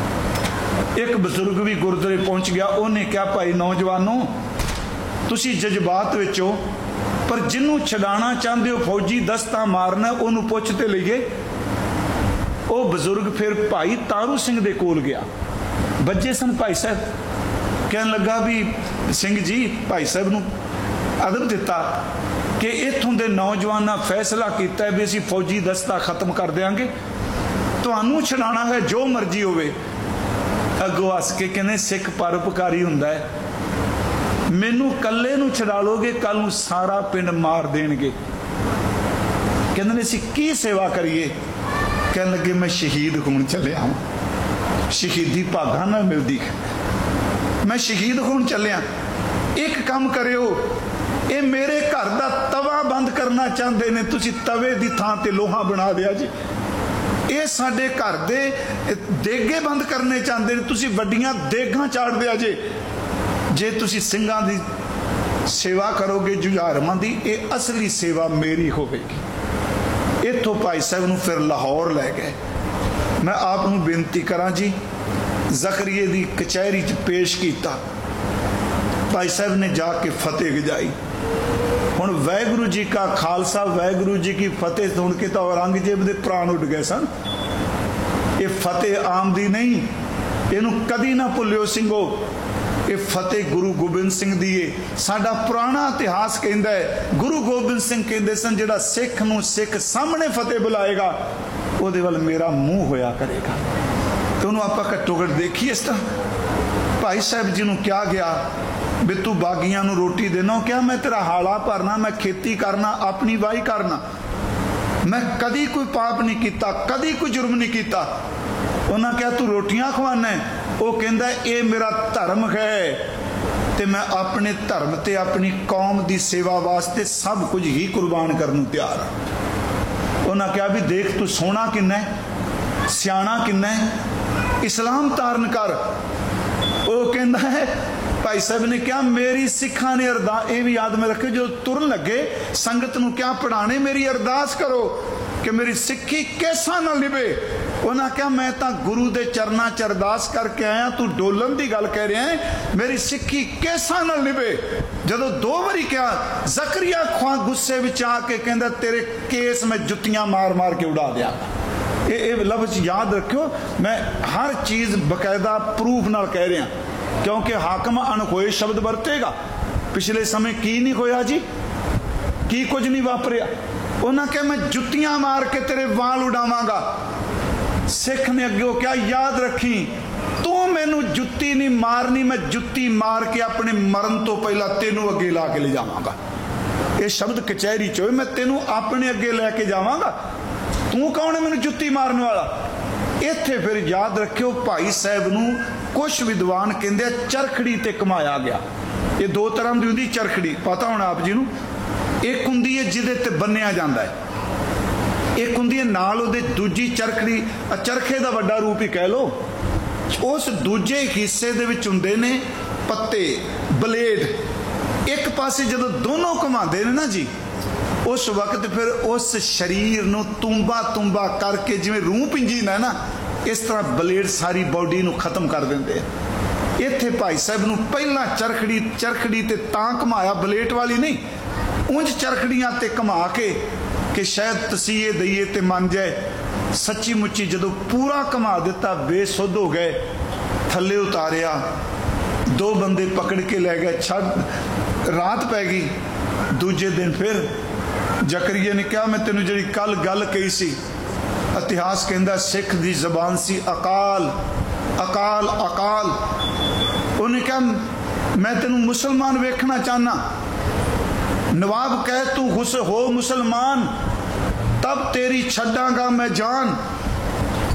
एक बजुर्ग भी गुरुद्वारे पहुंच गया, उन्हें क्या भाई नौजवानों तुसीं जज्बात विच हो, पर जिन्हों छड़ाना चाहते हो फौजी दस्ता मारना, उन्होंने पुछते लीए। वो बजुर्ग फिर भाई तारू सिंह दे कोल गया, बच्चे सन भाई साहब, कहन लगा भी सिंह जी, भाई साहब नूं अदब दिता कि इत्थों दे नौजवाना फैसला किया भी असीं फौजी दस्ता खत्म कर देंगे, तुहानूं छड़ाना है जो मर्जी होवे। अगों हस के कहने सिख परोपकारी हुंदा है, मैनू कल्ले नूं छड़ा लोगे, कल नूं सारा पिंड मार देणगे। कहंदे ने असीं की सेवा करिए? कहन लगे मैं शहीद होण चलिया हां, शहीदी भागां नाल मिलदी, मैं शहीद होण चलिया। एक काम करियो, ये मेरे घर दा तवा बंद करना चाहते ने, तुसीं तवे दी थां ते लोहा बना दिया जी। ये साडे घर दे देगे बंद करने चाहते ने, तुसीं वड्डियां देगां चाड़ दिया जे। जे तुसी ਸਿੰਘਾਂ दी सेवा करोगे जुझारमां दी, ये असली सेवा मेरी होवेगी। इत्थों भाई साहब नूं फिर लाहौर लै गए। मैं आप नूं बेनती करां जी, ज़करिए दी कचहरी च पेश किया, भाई साहब ने जाके फतेह गजाई। हुण वाहिगुरू जी का खालसा वाहिगुरू जी की फतेह सुन के तो औरंगजेब दे प्राण उड़ गए सन। ये फतेह आम दी नहीं, इनू कदी ना भुल्लियो सिंघो। ये फतेह गुरु गोबिंद सिंह दी है। साडा पुराना इतिहास कहंदा है गुरु गोबिंद सिंह कहंदे सन जिहड़ा सिख नूं सिख सामने फतेह बुलाएगा ਉਹਦੇ ਵੱਲ मेरा मूँह होया करेगा। तो ਉਹਨੂੰ ਆਪਾਂ ਘੱਟੋ ਘੱਟ देखिए इस तरह भाई साहब जी ਨੂੰ ਕਿਹਾ ਗਿਆ भी तू बागियां ਨੂੰ रोटी देना, क्या मैं तेरा हाड़ा भरना, मैं खेती करना, अपनी वाही करना, मैं कदी कोई पाप नहीं किया, कदी कोई जुर्म नहीं किया। उन्हें क्या तू रोटियां खवाना है? वो कहता ये मेरा धर्म है ते मैं अपने धर्म ते अपनी कौम की सेवा वास्ते सब कुछ ही कुर्बान करने नूं तैयार हाँ। उन्हें क्या भी देख तू सोहना किन्ना है, सियाणा किन्ना है, इस्लाम धारण कर। वो कहता है भाई साहब ने क्या मेरी सिखा ने अरदास, ये भी याद में रखे जो तुरन लगे संगत नूं क्या पढ़ाने, मेरी अरदास करो कि मेरी सिक्खी कैसा ना लिबे। उन्हें क्या मैं तो गुरु दे चरना च अरदास करके आया, तू डोलन की गल कह रहा है, मेरी सिक्खी कैसा ना लिबे। जदों 2 बारी क्या जकरिया खुआ गुस्से विच आके कहंदा तेरे केस में जुत्तियां मार मार के उड़ा दिया। ये लफ्ज याद रखियो, मैं हर चीज़ बकायदा प्रूफ नाल कह रहा, क्योंकि हाकम अनहोए शब्द वरतेगा। पिछले समय की नहीं होया जी, की कुछ नहीं वापरिया। उन्हें क्या मैं जुत्तियां मार के तेरे वाल उड़ावांगा। सिख ने अगे क्या याद रखी, तू मैनू जुत्ती नहीं मारनी, मैं जुत्ती मार के अपने मरण तो पहला तेनू अगे ला के ले जावांगा। ये शब्द कचहरी चो, मैं तेनू अपने अगे लैके जावांगा, तू कौन है मैनू जुत्ती मारने वाला। इत्थे फिर याद रखियो भाई साहब नू कुछ विद्वान कहंदे चरखड़ी ते कमाया गया। ये 2 तरह की होंदी चरखड़ी, पता होना आप जी नू। एक हुंदी है जिहदे ते बन्निया जांदा है, एक हुंदी है नाल उहदे दूजी चरखड़ी, चरखे दा वड्डा रूप ही कह लो। उस दूजे हिस्से दे विच हुंदे ने पत्ते, ब्लेड। एक पासे जदों दोनों घुमाते ने ना जी, उस वक्त फिर उस शरीर नूं तुम्बा तुम्बा करके जिवें रूह पिंजीन है ना, इस तरह ब्लेड सारी बॉडी नूं खत्म कर देंदे। इत्थे भाई साहब नूं पहला चरखड़ी ते तां घुमाया, ब्लेड वाली नहीं, उंज चरखड़ियां ते घुमा के कि शायद तसीहे दईए ते मन जाए। सच्ची मुच्ची जदों पूरा घुमा दिता, बेसुध हो गए, थले उतारिया, 2 बंदे पकड़ के ले गए, छड़ रात पै गई। दूजे दिन फिर जकरिया ने कहा मैं तेनू जी कल गल कही सी, इतिहास कहता सिख दी जबान सी अकाल अकाल अकाल। उन्हें कहा मैं तेनू मुसलमान वेखना चाहना, नवाब कह तू हो मुसलमान तब तेरी छड्डांगा मैं जान।